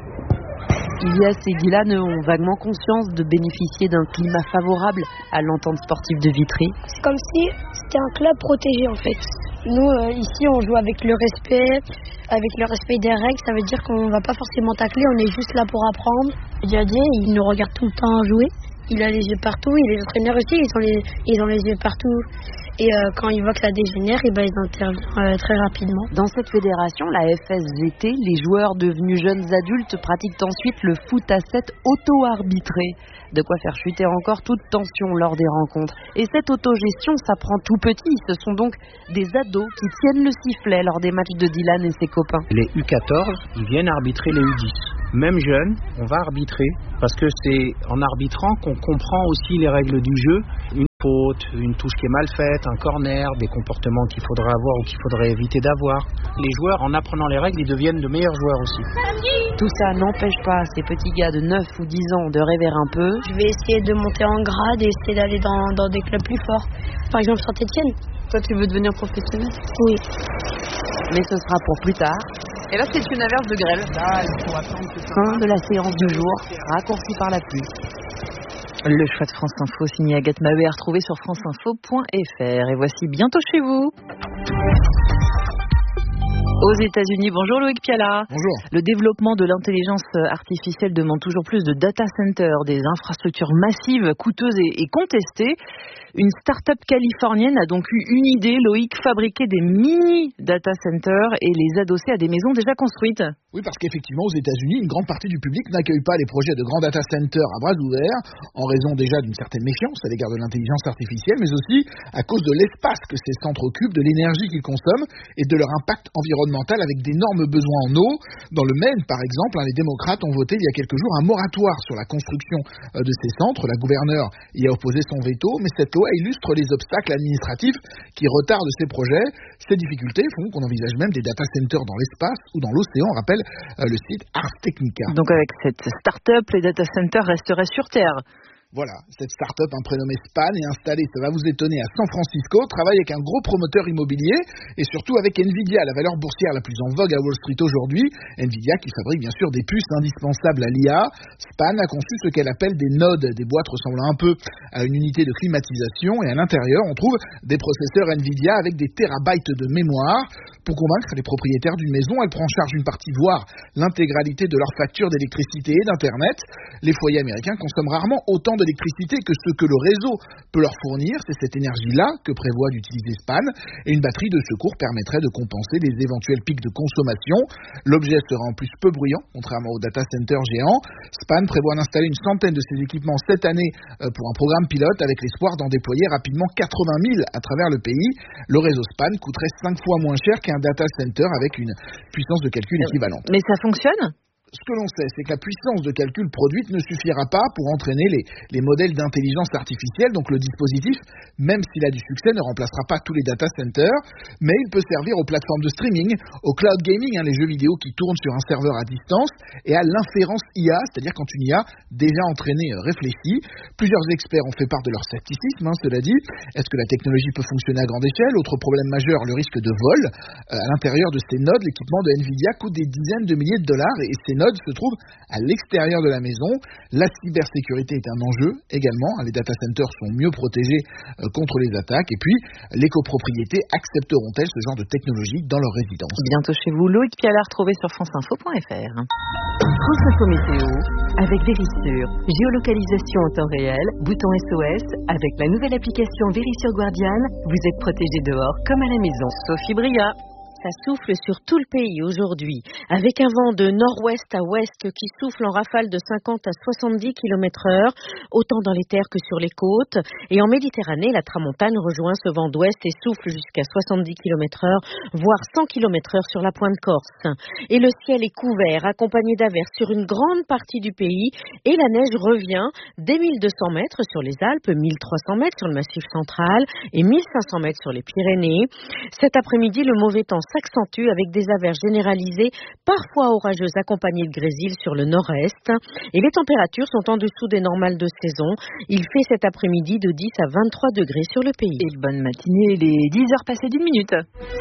[SPEAKER 5] Ilyes et Dylan ont vaguement conscience de bénéficier d'un climat favorable à l'entente sportive de Vitry.
[SPEAKER 3] C'est comme si c'était un club protégé en fait. Nous, ici, on joue avec le respect des règles. Ça veut dire qu'on ne va pas forcément tacler, on est juste là pour apprendre. Diadier, il nous regarde tout le temps jouer. Il a les yeux partout, et les entraîneurs aussi, ils ont les yeux partout. Et quand ils voient que ça dégénère, ils interviennent très rapidement.
[SPEAKER 5] Dans cette fédération, la FSVT, les joueurs devenus jeunes adultes pratiquent ensuite le foot à 7 auto-arbitré. De quoi faire chuter encore toute tension lors des rencontres. Et cette autogestion s'apprend tout petit. Ce sont donc des ados qui tiennent le sifflet lors des matchs de Dylan et ses copains.
[SPEAKER 22] Les U14, ils viennent arbitrer les U10. Même jeunes, on va arbitrer parce que c'est en arbitrant qu'on comprend aussi les règles du jeu. Une faute, une touche qui est mal faite, un corner, des comportements qu'il faudrait avoir ou qu'il faudrait éviter d'avoir. Les joueurs, en apprenant les règles, ils deviennent de meilleurs joueurs aussi.
[SPEAKER 5] Tout ça n'empêche pas ces petits gars de 9 ou 10 ans de rêver un peu.
[SPEAKER 3] Je vais essayer de monter en grade et essayer d'aller dans des clubs plus forts. Par exemple, Saint-Etienne.
[SPEAKER 5] Toi, tu veux devenir professionnel ?
[SPEAKER 3] Oui.
[SPEAKER 5] Mais ce sera pour plus tard. Et là, c'est une averse de grêle. Fin de la séance du jour, raccourcie par la pluie. Le choix de France Info signé Agathe Mahé à retrouver sur franceinfo.fr. Et voici bientôt chez vous. Aux États-Unis, bonjour Loïc Piala.
[SPEAKER 1] Bonjour.
[SPEAKER 5] Le développement de l'intelligence artificielle demande toujours plus de data centers, des infrastructures massives, coûteuses et contestées. Une start-up californienne a donc eu une idée, Loïc, fabriquer des mini data centers et les adosser à des maisons déjà construites.
[SPEAKER 1] Oui, parce qu'effectivement, aux États-Unis, une grande partie du public n'accueille pas les projets de grands data centers à bras ouverts, en raison déjà d'une certaine méfiance à l'égard de l'intelligence artificielle, mais aussi à cause de l'espace que ces centres occupent, de l'énergie qu'ils consomment et de leur impact environnemental avec d'énormes besoins en eau. Dans le Maine, par exemple, les démocrates ont voté il y a quelques jours un moratoire sur la construction de ces centres. La gouverneure y a opposé son veto, mais cette loi illustre les obstacles administratifs qui retardent ces projets. Ces difficultés font qu'on envisage même des data centers dans l'espace ou dans l'océan, on rappelle le site Ars Technica.
[SPEAKER 5] Donc avec cette start-up, les data centers resteraient sur Terre.
[SPEAKER 1] Voilà, cette start-up, prénommée Span, est installée, ça va vous étonner, à San Francisco, travaille avec un gros promoteur immobilier et surtout avec Nvidia, la valeur boursière la plus en vogue à Wall Street aujourd'hui. Nvidia qui fabrique bien sûr des puces indispensables à l'IA. Span a conçu ce qu'elle appelle des nodes, des boîtes ressemblant un peu à une unité de climatisation, et à l'intérieur on trouve des processeurs Nvidia avec des terabytes de mémoire. Pour convaincre les propriétaires d'une maison, elle prend en charge une partie, voire l'intégralité de leur facture d'électricité et d'internet. Les foyers américains consomment rarement autant d'électricité que ce que le réseau peut leur fournir. C'est cette énergie-là que prévoit d'utiliser Span, et une batterie de secours permettrait de compenser les éventuels pics de consommation. L'objet sera en plus peu bruyant, contrairement aux data centers géants. Span prévoit d'installer une centaine de ces équipements cette année pour un programme pilote, avec l'espoir d'en déployer rapidement 80 000 à travers le pays. Le réseau Span coûterait 5 fois moins cher qu'un data center avec une puissance de calcul équivalente.
[SPEAKER 5] Mais ça fonctionne ?
[SPEAKER 1] Ce que l'on sait, c'est que la puissance de calcul produite ne suffira pas pour entraîner les modèles d'intelligence artificielle. Donc le dispositif, même s'il a du succès, ne remplacera pas tous les data centers, mais il peut servir aux plateformes de streaming, au cloud gaming, les jeux vidéo qui tournent sur un serveur à distance, et à l'inférence IA, c'est-à-dire quand une IA déjà entraînée réfléchit. Plusieurs experts ont fait part de leur scepticisme, cela dit. Est-ce que la technologie peut fonctionner à grande échelle ? Autre problème majeur, le risque de vol. À l'intérieur de ces nodes, l'équipement de Nvidia coûte des dizaines de milliers de dollars, et ces nodes se trouvent à l'extérieur de la maison. La cybersécurité est un enjeu également. Les data centers sont mieux protégés contre les attaques. Et puis, les copropriétés accepteront-elles ce genre de technologie dans leur résidence ?
[SPEAKER 5] Bientôt chez vous, Loïc Piala, retrouvé sur franceinfo.fr. France Info Météo, avec Vérissure. Géolocalisation en temps réel, bouton SOS. Avec la nouvelle application Vérissure Guardian, vous êtes protégé dehors comme à la maison. Sophie Bria.
[SPEAKER 2] ça souffle sur tout le pays aujourd'hui. Avec un vent de nord-ouest à ouest qui souffle en rafale de 50 à 70 km/h, autant dans les terres que sur les côtes. Et en Méditerranée, la tramontane rejoint ce vent d'ouest et souffle jusqu'à 70 km/h, voire 100 km/h sur la pointe corse. Et le ciel est couvert, accompagné d'averses sur une grande partie du pays. Et la neige revient dès 1200 mètres sur les Alpes, 1300 mètres sur le Massif central et 1500 mètres sur les Pyrénées. Cet après-midi, le mauvais temps s'accentue avec des averses généralisées, parfois orageuses accompagnées de grésil sur le nord-est. Et les températures sont en dessous des normales de saison. Il fait cet après-midi de 10 à 23 degrés sur le pays.
[SPEAKER 5] Et bonne matinée, les 10h passées d'1 minute.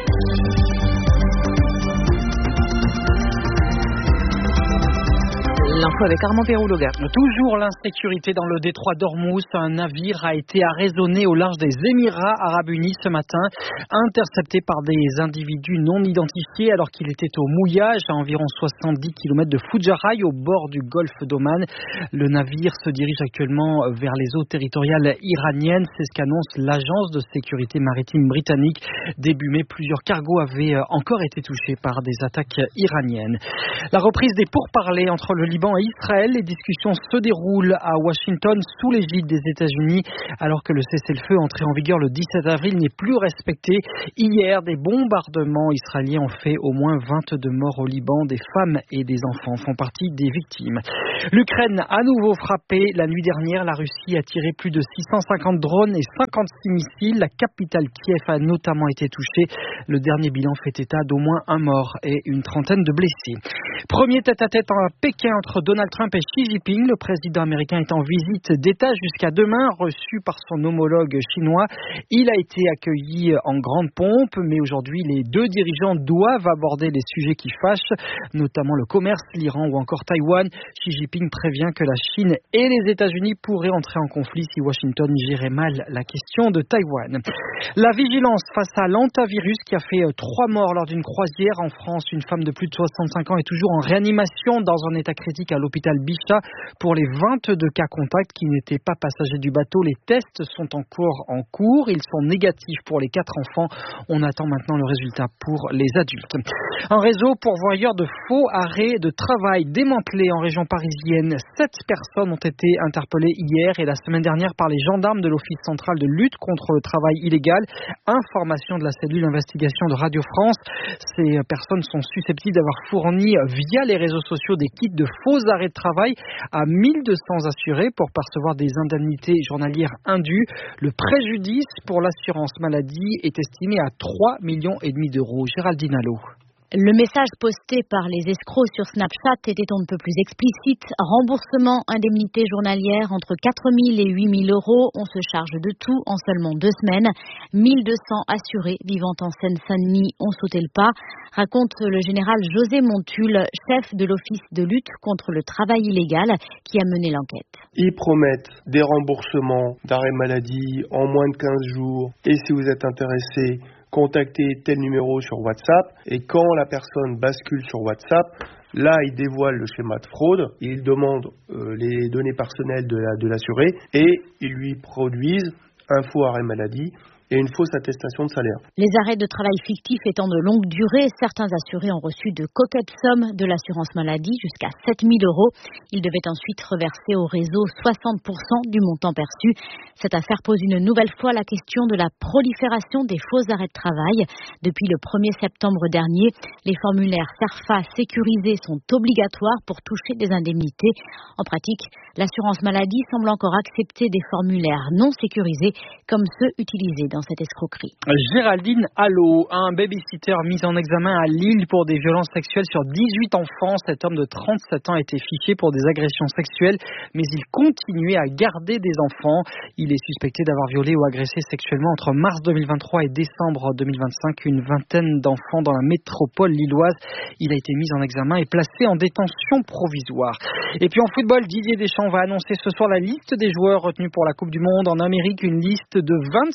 [SPEAKER 5] L'info avec Armand Pérouloga.
[SPEAKER 16] Toujours l'insécurité dans le détroit d'Ormuz. Un navire a été arraisonné au large des Émirats Arabes Unis ce matin, intercepté par des individus non identifiés alors qu'il était au mouillage à environ 70 km de Fujairah au bord du golfe d'Oman. Le navire se dirige actuellement vers les eaux territoriales iraniennes. C'est ce qu'annonce l'agence de sécurité maritime britannique. Début mai, plusieurs cargos avaient encore été touchés par des attaques iraniennes. La reprise des pourparlers entre le Liban et Israël, les discussions se déroulent à Washington sous l'égide des États-Unis alors que le cessez-le-feu entré en vigueur le 17 avril n'est plus respecté. Hier, des bombardements israéliens ont fait au moins 22 morts au Liban. Des femmes et des enfants font partie des victimes. L'Ukraine a à nouveau frappé. La nuit dernière, la Russie a tiré plus de 650 drones et 56 missiles. La capitale Kiev a notamment été touchée. Le dernier bilan fait état d'au moins un mort et une trentaine de blessés. Premier tête-à-tête à Pékin entre Donald Trump et Xi Jinping. Le président américain est en visite d'État jusqu'à demain, reçu par son homologue chinois. Il a été accueilli en grande pompe, mais aujourd'hui, les deux dirigeants doivent aborder les sujets qui fâchent, notamment le commerce, l'Iran ou encore Taïwan. Xi Jinping prévient que la Chine et les États-Unis pourraient entrer en conflit si Washington gérait mal la question de Taïwan. La vigilance face à l'hantavirus qui a fait 3 morts lors d'une croisière en France. Une femme de plus de 65 ans est toujours en réanimation dans un état critique à l'hôpital Bichat. Pour les 22 cas contacts qui n'étaient pas passagers du bateau, les tests sont encore en cours. Ils sont négatifs pour les 4 enfants. On attend maintenant le résultat pour les adultes. Un réseau pourvoyeur de faux arrêts de travail démantelé en région parisienne. 7 personnes ont été interpellées hier et la semaine dernière par les gendarmes de l'Office central de lutte contre le travail illégal. Information de la cellule d'investigation de Radio France. Ces personnes sont susceptibles d'avoir fourni via les réseaux sociaux des kits de faux arrêts de travail à 1200 assurés pour percevoir des indemnités journalières indues. Le préjudice pour l'assurance maladie est estimé à 3,5 millions d'euros. Géraldine Allo.
[SPEAKER 6] Le message posté par les escrocs sur Snapchat était un peu plus explicite. Remboursement, indemnité journalière entre 4 000 et 8 000 euros. On se charge de tout en seulement 2 semaines. 1200 assurés vivant en Seine-Saint-Denis ont sauté le pas, raconte le général José Montul, chef de l'Office de lutte contre le travail illégal qui a mené l'enquête.
[SPEAKER 4] Ils promettent des remboursements d'arrêt maladie en moins de 15 jours. Et si vous êtes intéressé, contactez tel numéro sur WhatsApp, et quand la personne bascule sur WhatsApp, là, il dévoile le schéma de fraude, il demande les données personnelles de l'assuré et ils lui produisent un faux arrêt maladie et une fausse attestation de salaire.
[SPEAKER 6] Les arrêts de travail fictifs étant de longue durée, certains assurés ont reçu de coquettes sommes de l'assurance maladie, jusqu'à 7 000 euros. Ils devaient ensuite reverser au réseau 60% du montant perçu. Cette affaire pose une nouvelle fois la question de la prolifération des faux arrêts de travail. Depuis le 1er septembre dernier, les formulaires CERFA sécurisés sont obligatoires pour toucher des indemnités. En pratique, l'assurance maladie semble encore accepter des formulaires non sécurisés comme ceux utilisés dans cette escroquerie.
[SPEAKER 16] Géraldine Allo, un babysitter mis en examen à Lille pour des violences sexuelles sur 18 enfants. Cet homme de 37 ans a été fiché pour des agressions sexuelles, mais il continuait à garder des enfants. Il est suspecté d'avoir violé ou agressé sexuellement entre mars 2023 et décembre 2025 une vingtaine d'enfants dans la métropole lilloise. Il a été mis en examen et placé en détention provisoire. Et puis en football, Didier Deschamps va annoncer ce soir la liste des joueurs retenus pour la Coupe du Monde en Amérique, une liste de 26 joueurs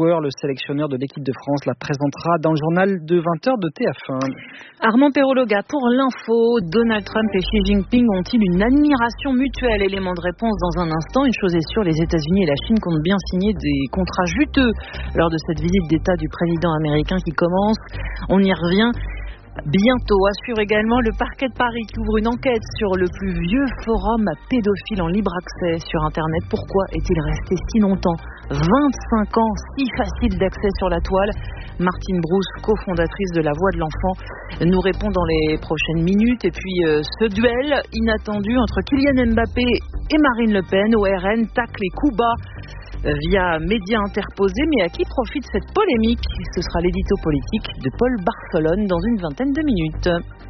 [SPEAKER 16] Bauer, le sélectionneur de l'équipe de France, la présentera dans le journal de 20h de TF1.
[SPEAKER 5] Armand Perrologa, pour l'info, Donald Trump et Xi Jinping ont-ils une admiration mutuelle? Élément de réponse dans un instant. Une chose est sûre, les États-Unis et la Chine comptent bien signer des contrats juteux lors de cette visite d'État du président américain qui commence. On y revient bientôt. À suivre également le parquet de Paris qui ouvre une enquête sur le plus vieux forum pédophile en libre accès sur Internet. Pourquoi est-il resté si longtemps, 25 ans, si facile d'accès sur la toile? Martine Brousse, cofondatrice de La Voix de l'Enfant, nous répond dans les prochaines minutes. Et puis ce duel inattendu entre Kylian Mbappé et Marine Le Pen au RN, tacle et coups bas via médias interposés. Mais à qui profite cette polémique? Ce sera l'édito politique de Paul Barcelone dans une vingtaine de minutes.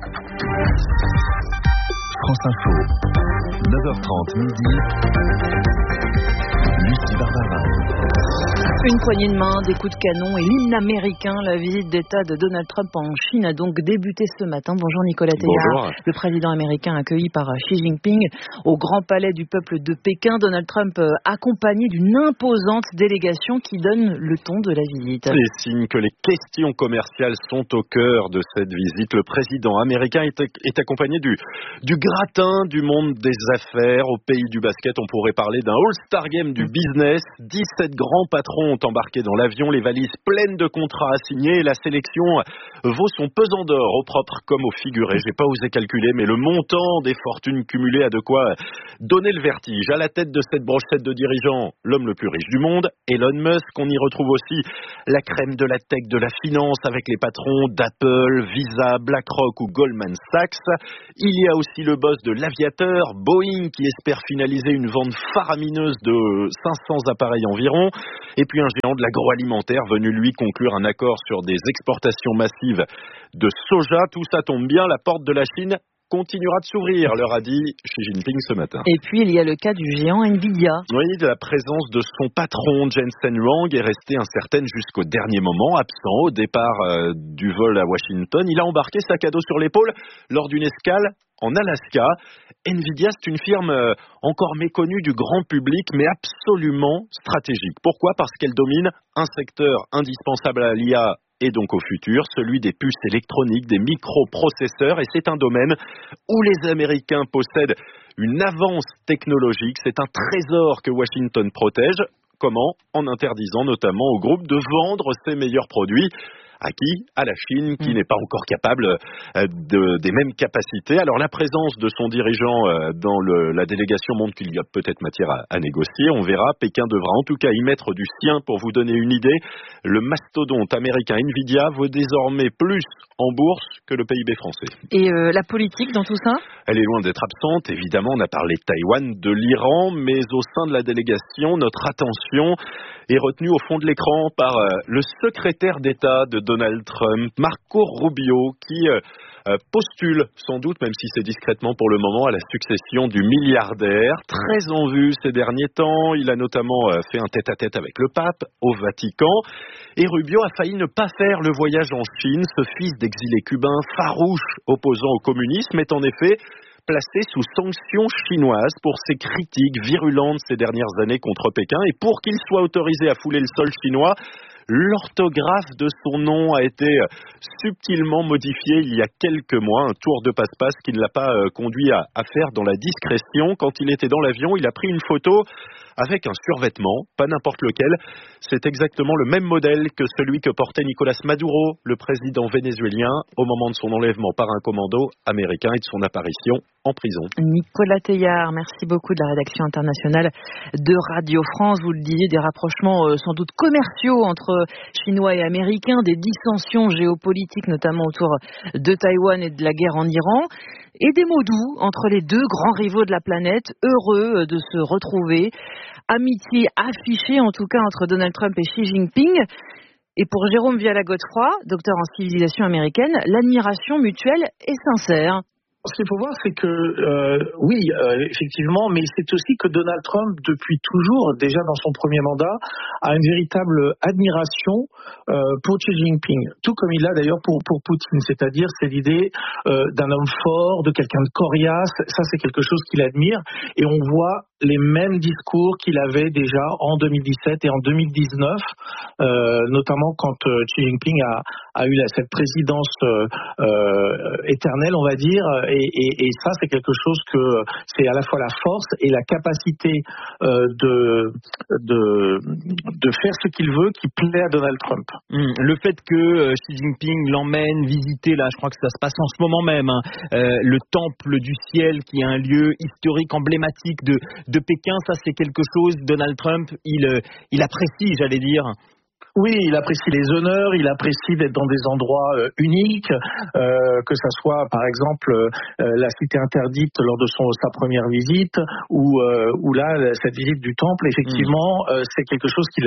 [SPEAKER 11] France Info, 9h30 midi. Lucie Barbara.
[SPEAKER 5] Une poignée de main, des coups de canon et l'hymne américain. La visite d'État de Donald Trump en Chine a donc débuté ce matin. Bonjour Nicolas Théard. Le président américain accueilli par Xi Jinping au Grand Palais du Peuple de Pékin. Donald Trump accompagné d'une imposante délégation qui donne le ton de la visite.
[SPEAKER 7] Les signes que les questions commerciales sont au cœur de cette visite. Le président américain est accompagné du gratin du monde des affaires. Au pays du basket, on pourrait parler d'un All-Star Game du business. 17 grands patrons ont embarqué dans l'avion, les valises pleines de contrats à signer et la sélection vaut son pesant d'or au propre comme au figuré. J'ai pas osé calculer, mais le montant des fortunes cumulées a de quoi donner le vertige. À la tête de cette brochette de dirigeants, l'homme le plus riche du monde, Elon Musk. On y retrouve aussi la crème de la tech, de la finance avec les patrons d'Apple, Visa, BlackRock ou Goldman Sachs. Il y a aussi le boss de l'aviateur, Boeing, qui espère finaliser une vente faramineuse de 500 appareils environ. Et puis un géant de l'agroalimentaire venu lui conclure un accord sur des exportations massives de soja. Tout ça tombe bien, la porte de la Chine continuera de s'ouvrir, leur a dit Xi Jinping ce matin.
[SPEAKER 5] Et puis il y a le cas du géant Nvidia.
[SPEAKER 7] Oui, la présence de son patron Jensen Huang est restée incertaine jusqu'au dernier moment, absent au départ du vol à Washington. Il a embarqué sac à dos sur l'épaule lors d'une escale en Alaska. Nvidia, c'est une firme encore méconnue du grand public, mais absolument stratégique. Pourquoi ? Parce qu'elle domine un secteur indispensable à l'IA et donc au futur, celui des puces électroniques, des microprocesseurs, et c'est un domaine où les Américains possèdent une avance technologique. C'est un trésor que Washington protège. Comment ? En interdisant notamment au groupe de vendre ses meilleurs produits. À qui ? À la Chine, qui n'est pas encore capable des mêmes capacités. Alors la présence de son dirigeant dans la délégation montre qu'il y a peut-être matière à négocier. On verra. Pékin devra en tout cas y mettre du sien. Pour vous donner une idée, le mastodonte américain Nvidia vaut désormais plus en bourse que le PIB français.
[SPEAKER 5] Et la politique dans tout ça ?
[SPEAKER 7] Elle est loin d'être absente. Évidemment, on a parlé de Taïwan, de l'Iran, mais au sein de la délégation, notre attention est retenue au fond de l'écran par le secrétaire d'État de Donald Trump, Marco Rubio, qui postule sans doute, même si c'est discrètement pour le moment, à la succession du milliardaire. Très en vue ces derniers temps, il a notamment fait un tête-à-tête avec le pape au Vatican. Et Rubio a failli ne pas faire le voyage en Chine. Ce fils d'exilé cubain farouche opposant au communisme est en effet placé sous sanctions chinoises pour ses critiques virulentes ces dernières années contre Pékin. Et pour qu'il soit autorisé à fouler le sol chinois, l'orthographe de son nom a été subtilement modifiée il y a quelques mois, un tour de passe-passe qui ne l'a pas conduit à faire dans la discrétion. Quand il était dans l'avion, il a pris une photo avec un survêtement, pas n'importe lequel. C'est exactement le même modèle que celui que portait Nicolas Maduro, le président vénézuélien, au moment de son enlèvement par un commando américain et de son apparition en prison.
[SPEAKER 5] Nicolas Théard, merci beaucoup de la rédaction internationale de Radio France. Vous le disiez, des rapprochements sans doute commerciaux entre Chinois et Américains, des dissensions géopolitiques notamment autour de Taïwan et de la guerre en Iran, et des mots doux entre les deux grands rivaux de la planète, heureux de se retrouver. Amitié affichée en tout cas entre Donald Trump et Xi Jinping. Et pour Jérôme Viala-Godefroy, docteur en civilisation américaine, l'admiration mutuelle est sincère.
[SPEAKER 8] Ce qu'il faut voir, c'est que, oui, effectivement, mais c'est aussi que Donald Trump, depuis toujours, déjà dans son premier mandat, a une véritable admiration pour Xi Jinping, tout comme il l'a d'ailleurs pour Poutine, c'est-à-dire c'est l'idée d'un homme fort, de quelqu'un de coriace, ça c'est quelque chose qu'il admire, et on voit les mêmes discours qu'il avait déjà en 2017 et en 2019, notamment quand Xi Jinping a eu cette présidence éternelle, on va dire, et ça c'est quelque chose que c'est à la fois la force et la capacité de faire ce qu'il veut qui plaît à Donald Trump.
[SPEAKER 21] Le fait que Xi Jinping l'emmène visiter, là je crois que ça se passe en ce moment même, le temple du ciel qui est un lieu historique emblématique de Pékin, ça c'est quelque chose, Donald Trump, il apprécie, j'allais dire.
[SPEAKER 8] Oui, il apprécie les honneurs, il apprécie d'être dans des endroits uniques, que ça soit par exemple la cité interdite lors de sa première visite, ou là cette visite du temple. Effectivement, c'est quelque chose qui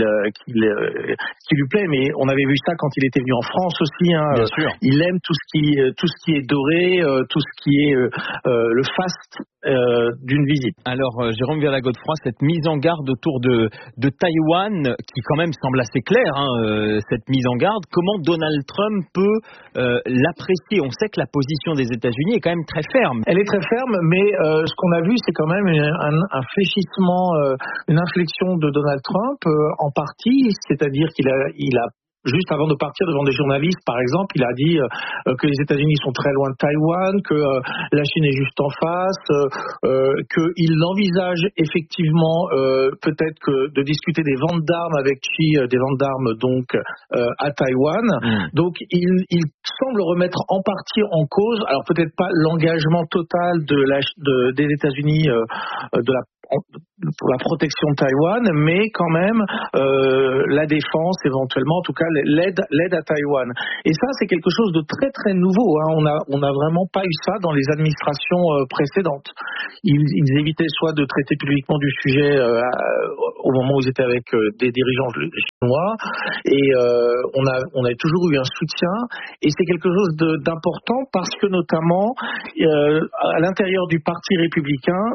[SPEAKER 8] lui plaît. Mais on avait vu ça quand il était venu en France aussi.
[SPEAKER 21] Bien sûr.
[SPEAKER 8] Il aime tout ce qui est doré, tout ce qui est le faste d'une visite.
[SPEAKER 21] Alors Jérôme Viala-Godefroy, cette mise en garde autour de Taïwan, qui quand même semble assez claire, cette mise en garde, comment Donald Trump peut l'apprécier? On sait que la position des États-Unis est quand même très ferme.
[SPEAKER 8] Elle est très ferme, mais ce qu'on a vu, c'est quand même un fléchissement, une inflexion de Donald Trump en partie, c'est-à-dire qu'il a juste avant de partir devant des journalistes, par exemple, il a dit que les États-Unis sont très loin de Taïwan, que la Chine est juste en face, qu'il envisage effectivement peut-être que de discuter des ventes d'armes avec Xi, des ventes d'armes donc à Taïwan. Donc il semble remettre en partie en cause, alors peut-être pas l'engagement total des États-Unis pour la protection de Taïwan, mais quand même la défense éventuellement, en tout cas l'aide à Taïwan. Et ça, c'est quelque chose de très très nouveau. On n'a vraiment pas eu ça dans les administrations précédentes. Ils évitaient soit de traiter publiquement du sujet au moment où ils étaient avec des dirigeants chinois, et on a toujours eu un soutien. Et c'est quelque chose d'important parce que notamment à l'intérieur du Parti républicain,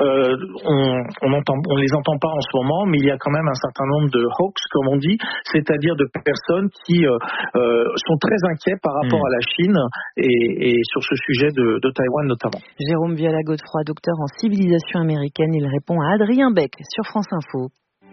[SPEAKER 8] on les entend pas en ce moment, mais il y a quand même un certain nombre de hawks, comme on dit, c'est-à-dire de personnes qui sont très inquiets par rapport à la Chine et sur ce sujet de Taïwan notamment.
[SPEAKER 5] Jérôme Viala-Godefroy, docteur en civilisation américaine, il répond à Adrien Beck sur France Info.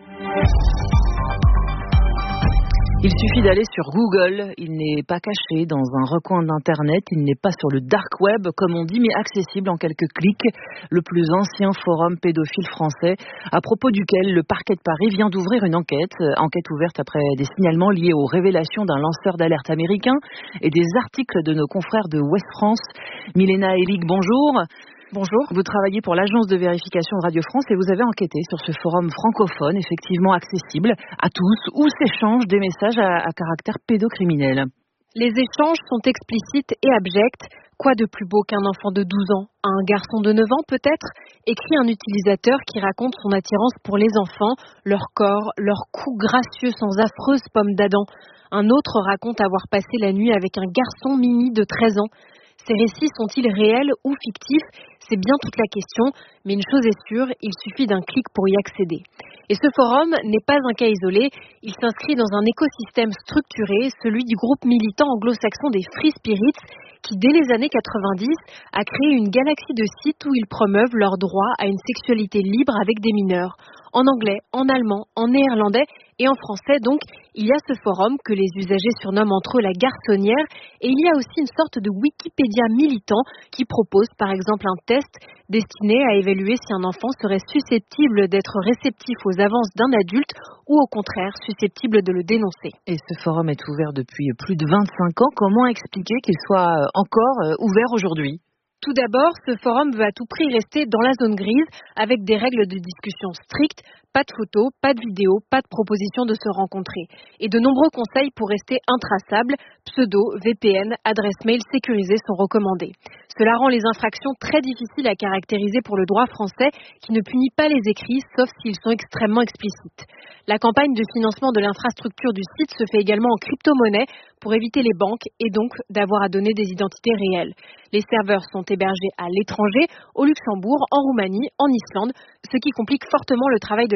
[SPEAKER 5] Il suffit d'aller sur Google, il n'est pas caché dans un recoin d'Internet, il n'est pas sur le dark web comme on dit, mais accessible en quelques clics. Le plus ancien forum pédophile français, à propos duquel le parquet de Paris vient d'ouvrir une enquête ouverte après des signalements liés aux révélations d'un lanceur d'alerte américain et des articles de nos confrères de Ouest France. Milena Elik, bonjour. Bonjour. Vous travaillez pour l'agence de vérification de Radio France et vous avez enquêté sur ce forum francophone, effectivement accessible à tous, où s'échangent des messages à caractère pédocriminel.
[SPEAKER 9] Les échanges sont explicites et abjects. Quoi de plus beau qu'un enfant de 12 ans, un garçon de 9 ans peut-être, écrit un utilisateur qui raconte son attirance pour les enfants, leur corps, leur cou gracieux sans affreuse pomme d'Adam. Un autre raconte avoir passé la nuit avec un garçon mini de 13 ans. Ces récits sont-ils réels ou fictifs? C'est bien toute la question, mais une chose est sûre, il suffit d'un clic pour y accéder. Et ce forum n'est pas un cas isolé, il s'inscrit dans un écosystème structuré, celui du groupe militant anglo-saxon des Free Spirits, qui dès les années 90 a créé une galaxie de sites où ils promeuvent leur droit à une sexualité libre avec des mineurs. En anglais, en allemand, en néerlandais et en français, donc, il y a ce forum que les usagers surnomment entre eux la garçonnière, et il y a aussi une sorte de Wikipédia militant qui propose par exemple un test destiné à évaluer si un enfant serait susceptible d'être réceptif aux avances d'un adulte ou au contraire susceptible de le dénoncer.
[SPEAKER 5] Et ce forum est ouvert depuis plus de 25 ans. Comment expliquer qu'il soit encore ouvert aujourd'hui ?
[SPEAKER 9] Tout d'abord, ce forum veut à tout prix rester dans la zone grise avec des règles de discussion strictes, pas de photos, pas de vidéos, pas de proposition de se rencontrer. Et de nombreux conseils pour rester intraçables, pseudo, VPN, adresse mail sécurisée sont recommandés. Cela rend les infractions très difficiles à caractériser pour le droit français qui ne punit pas les écrits sauf s'ils sont extrêmement explicites. La campagne de financement de l'infrastructure du site se fait également en crypto-monnaie pour éviter les banques et donc d'avoir à donner des identités réelles. Les serveurs sont hébergés à l'étranger, au Luxembourg, en Roumanie, en Islande, ce qui complique fortement le travail de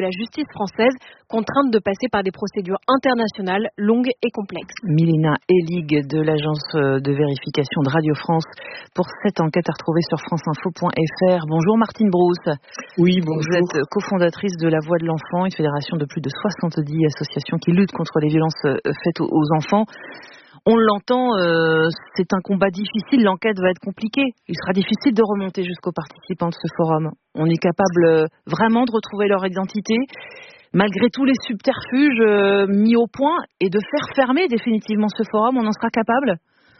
[SPEAKER 9] la justice française, contrainte de passer par des procédures internationales longues et complexes.
[SPEAKER 5] Milena Elig de l'agence de vérification de Radio France pour cette enquête à retrouver sur franceinfo.fr. Bonjour Martine Brousse.
[SPEAKER 10] Oui, bonjour.
[SPEAKER 5] Vous êtes cofondatrice de La Voix de l'Enfant, une fédération de plus de 70 associations qui luttent contre les violences faites aux enfants. On l'entend, c'est un combat difficile, l'enquête va être compliquée. Il sera difficile de remonter jusqu'aux participants de ce forum. On est capable vraiment de retrouver leur identité, malgré tous les subterfuges mis au point, et de faire fermer définitivement ce forum. On en sera capable ?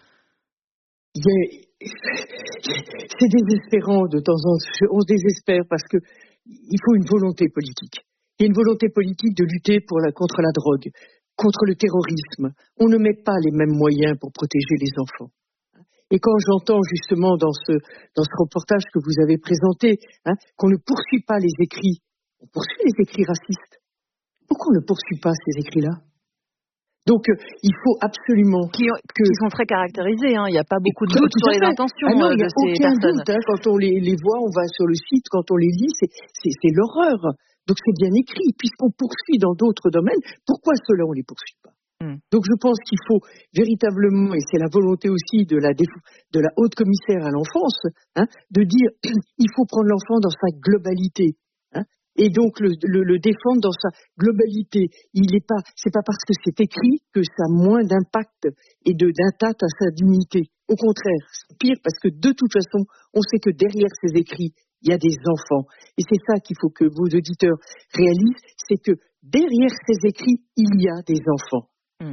[SPEAKER 10] C'est désespérant de temps en temps. On se désespère parce que il faut une volonté politique. Il y a une volonté politique de lutter contre la drogue, contre le terrorisme. On ne met pas les mêmes moyens pour protéger les enfants. Et quand j'entends justement dans ce reportage que vous avez présenté, qu'on ne poursuit pas les écrits, on poursuit les écrits racistes. Pourquoi on ne poursuit pas ces écrits-là ? Donc, il faut absolument
[SPEAKER 5] qui sont très caractérisés. Il n'y a pas beaucoup de doutes sur les intentions de ces personnes.
[SPEAKER 10] Il n'y a aucun doute. Quand on les voit, on va sur le site, quand on les lit, c'est l'horreur. Donc, c'est bien écrit. Puisqu'on poursuit dans d'autres domaines, pourquoi ceux-là, on ne les poursuit pas ? Donc, je pense qu'il faut véritablement, et c'est la volonté aussi de la haute commissaire à l'enfance, de dire il faut prendre l'enfant dans sa globalité. Et donc le défendre dans sa globalité. C'est pas parce que c'est écrit que ça a moins d'impact et d'atteinte à sa dignité. Au contraire, c'est pire parce que de toute façon, on sait que derrière ces écrits, il y a des enfants. Et c'est ça qu'il faut que vos auditeurs réalisent, c'est que derrière ces écrits, il y a des enfants.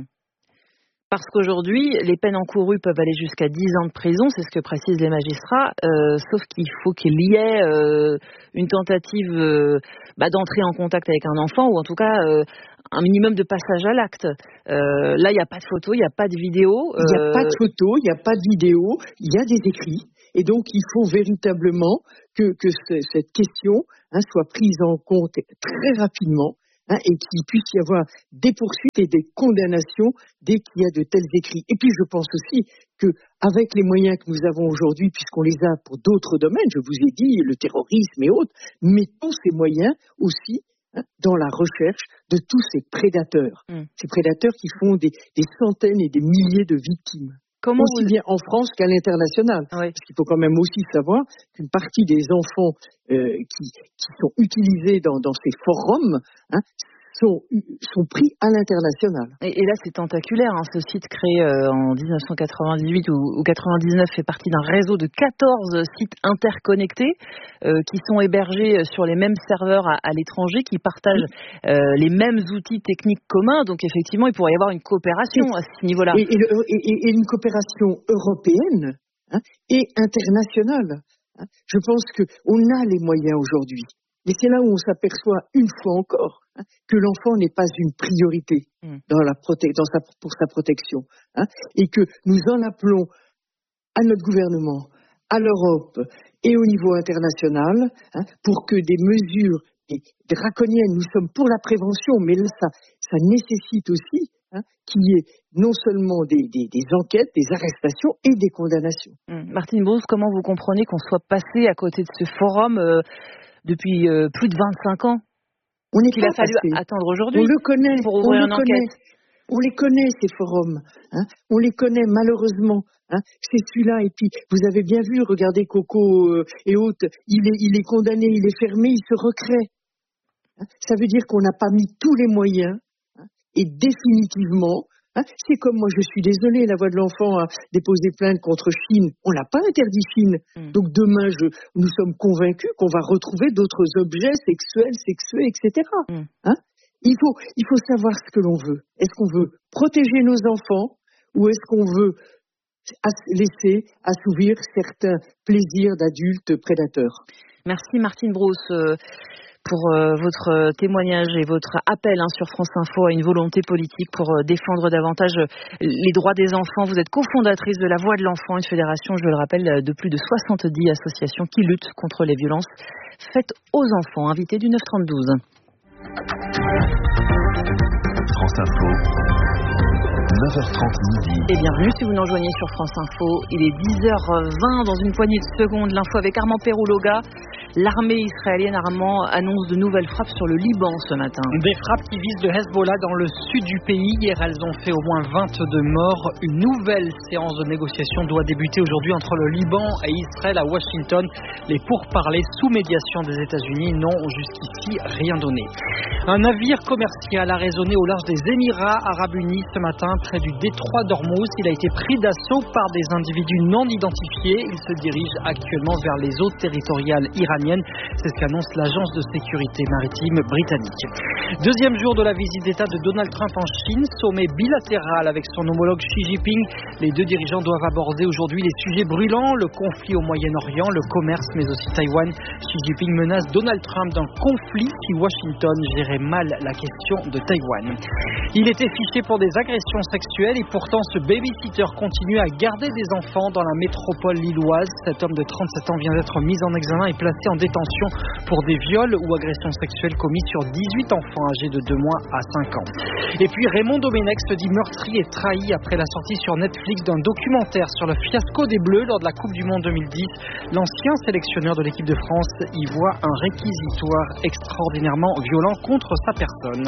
[SPEAKER 5] Parce qu'aujourd'hui, les peines encourues peuvent aller jusqu'à 10 ans de prison, c'est ce que précisent les magistrats, sauf qu'il faut qu'il y ait une tentative d'entrer en contact avec un enfant, ou en tout cas un minimum de passage à l'acte. Là, il n'y a pas de photo, il n'y a pas de vidéo.
[SPEAKER 10] Il n'y a pas de photo, il n'y a pas de vidéo, il y a des écrits. Et donc, il faut véritablement que cette question soit prise en compte très rapidement. Et qu'il puisse y avoir des poursuites et des condamnations dès qu'il y a de tels écrits. Et puis je pense aussi qu'avec les moyens que nous avons aujourd'hui, puisqu'on les a pour d'autres domaines, je vous ai dit, le terrorisme et autres, mettons ces moyens aussi dans la recherche de tous ces prédateurs. Ces prédateurs qui font des centaines et des milliers de victimes. Aussi bien en France qu'à l'international. Oui. Parce qu'il faut quand même aussi savoir qu'une partie des enfants qui sont utilisés dans ces forums sont pris à l'international.
[SPEAKER 5] Et là, c'est tentaculaire. Ce site créé en 1998 ou 99 fait partie d'un réseau de 14 sites interconnectés qui sont hébergés sur les mêmes serveurs à l'étranger, qui partagent les mêmes outils techniques communs. Donc, effectivement, il pourrait y avoir une coopération à ce niveau-là.
[SPEAKER 10] Et une coopération européenne et internationale. Je pense qu'on a les moyens aujourd'hui. Mais c'est là où on s'aperçoit une fois encore que l'enfant n'est pas une priorité pour sa protection. Et que nous en appelons à notre gouvernement, à l'Europe et au niveau international pour que des mesures draconiennes, nous sommes pour la prévention, mais là ça nécessite aussi qu'il y ait non seulement des enquêtes, des arrestations et des condamnations.
[SPEAKER 5] Martine Brousse, comment vous comprenez qu'on soit passé à côté de ce forum depuis plus de 25 ans? Il a fallu attendre aujourd'hui pour ouvrir une enquête.
[SPEAKER 10] On les connaît, ces forums. On les connaît, malheureusement. C'est celui-là. Et puis, vous avez bien vu, regardez Coco et autres, il est condamné, il est fermé, il se recrée. Ça veut dire qu'on n'a pas mis tous les moyens, et définitivement, c'est comme moi, je suis désolée, La Voix de l'Enfant a déposé plainte contre Chine. On n'a pas interdit Chine. Donc demain, nous sommes convaincus qu'on va retrouver d'autres objets sexuels, sexués, etc. Il faut savoir ce que l'on veut. Est-ce qu'on veut protéger nos enfants ou est-ce qu'on veut laisser assouvir certains plaisirs d'adultes prédateurs?
[SPEAKER 5] Merci Martine Brousse pour votre témoignage et votre appel sur France Info à une volonté politique pour défendre davantage les droits des enfants. Vous êtes cofondatrice de La Voix de l'Enfant, une fédération, je le rappelle, de plus de 70 associations qui luttent contre les violences faites aux enfants. Invité du 9-32.
[SPEAKER 11] France Info, 9h30 midi.
[SPEAKER 5] Et bienvenue si vous nous rejoignez sur France Info. Il est 10h20 dans une poignée de secondes. L'info avec Armand Perrouloga. L'armée israélienne annonce de nouvelles frappes sur le Liban ce matin.
[SPEAKER 16] Des frappes qui visent le Hezbollah dans le sud du pays. Hier, elles ont fait au moins 22 morts. Une nouvelle séance de négociation doit débuter aujourd'hui entre le Liban et Israël à Washington. Les pourparlers sous médiation des États-Unis n'ont jusqu'ici rien donné. Un navire commercial a résonné au large des Émirats Arabes Unis ce matin près du détroit d'Ormuz. Il a été pris d'assaut par des individus non identifiés. Il se dirige actuellement vers les eaux territoriales iraniennes. C'est ce qu'annonce l'agence de sécurité maritime britannique. Deuxième jour de la visite d'État de Donald Trump en Chine, sommet bilatéral avec son homologue Xi Jinping. Les deux dirigeants doivent aborder aujourd'hui les sujets brûlants, le conflit au Moyen-Orient, le commerce, mais aussi Taïwan. Xi Jinping menace Donald Trump d'un conflit si Washington gérait mal la question de Taïwan. Il était fiché pour des agressions sexuelles et pourtant ce babysitter continue à garder des enfants dans la métropole lilloise. Cet homme de 37 ans vient d'être mis en examen et placé en détention pour des viols ou agressions sexuelles commis sur 18 enfants âgés de 2 mois à 5 ans. Et puis Raymond Domenech se dit meurtri et trahi après la sortie sur Netflix d'un documentaire sur le fiasco des Bleus lors de la Coupe du Monde 2010. L'ancien sélectionneur de l'équipe de France y voit un réquisitoire extraordinairement violent contre sa personne.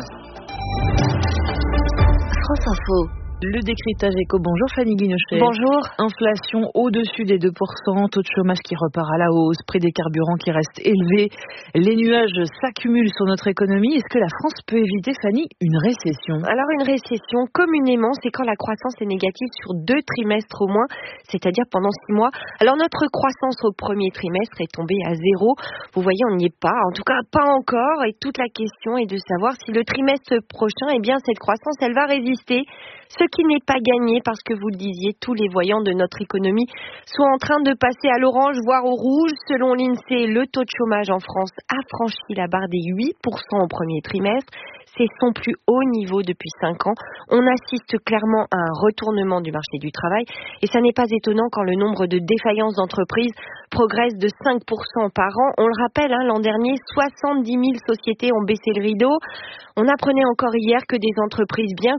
[SPEAKER 2] France Info. Le décryptage éco. Bonjour Fanny Guinochet.
[SPEAKER 6] Bonjour.
[SPEAKER 2] Inflation au-dessus des 2%, taux de chômage qui repart à la hausse, prix des carburants qui restent élevés. Les nuages s'accumulent sur notre économie. Est-ce que la France peut éviter, Fanny, une récession ?
[SPEAKER 13] Alors une récession, communément, c'est quand la croissance est négative sur 2 trimestres au moins, c'est-à-dire pendant 6 mois. Alors notre croissance au premier trimestre est tombée à 0. Vous voyez, on n'y est pas. En tout cas, pas encore. Et toute la question est de savoir si le trimestre prochain, eh bien, cette croissance, elle va résister. Ce qui n'est pas gagné parce que vous le disiez, tous les voyants de notre économie sont en train de passer à l'orange, voire au rouge. Selon l'INSEE, le taux de chômage en France a franchi la barre des 8% au premier trimestre. C'est son plus haut niveau depuis 5 ans. On assiste clairement à un retournement du marché du travail et ça n'est pas étonnant quand le nombre de défaillances d'entreprises progresse de 5% par an. On le rappelle, l'an dernier, 70 000 sociétés ont baissé le rideau. On apprenait encore hier que des entreprises bien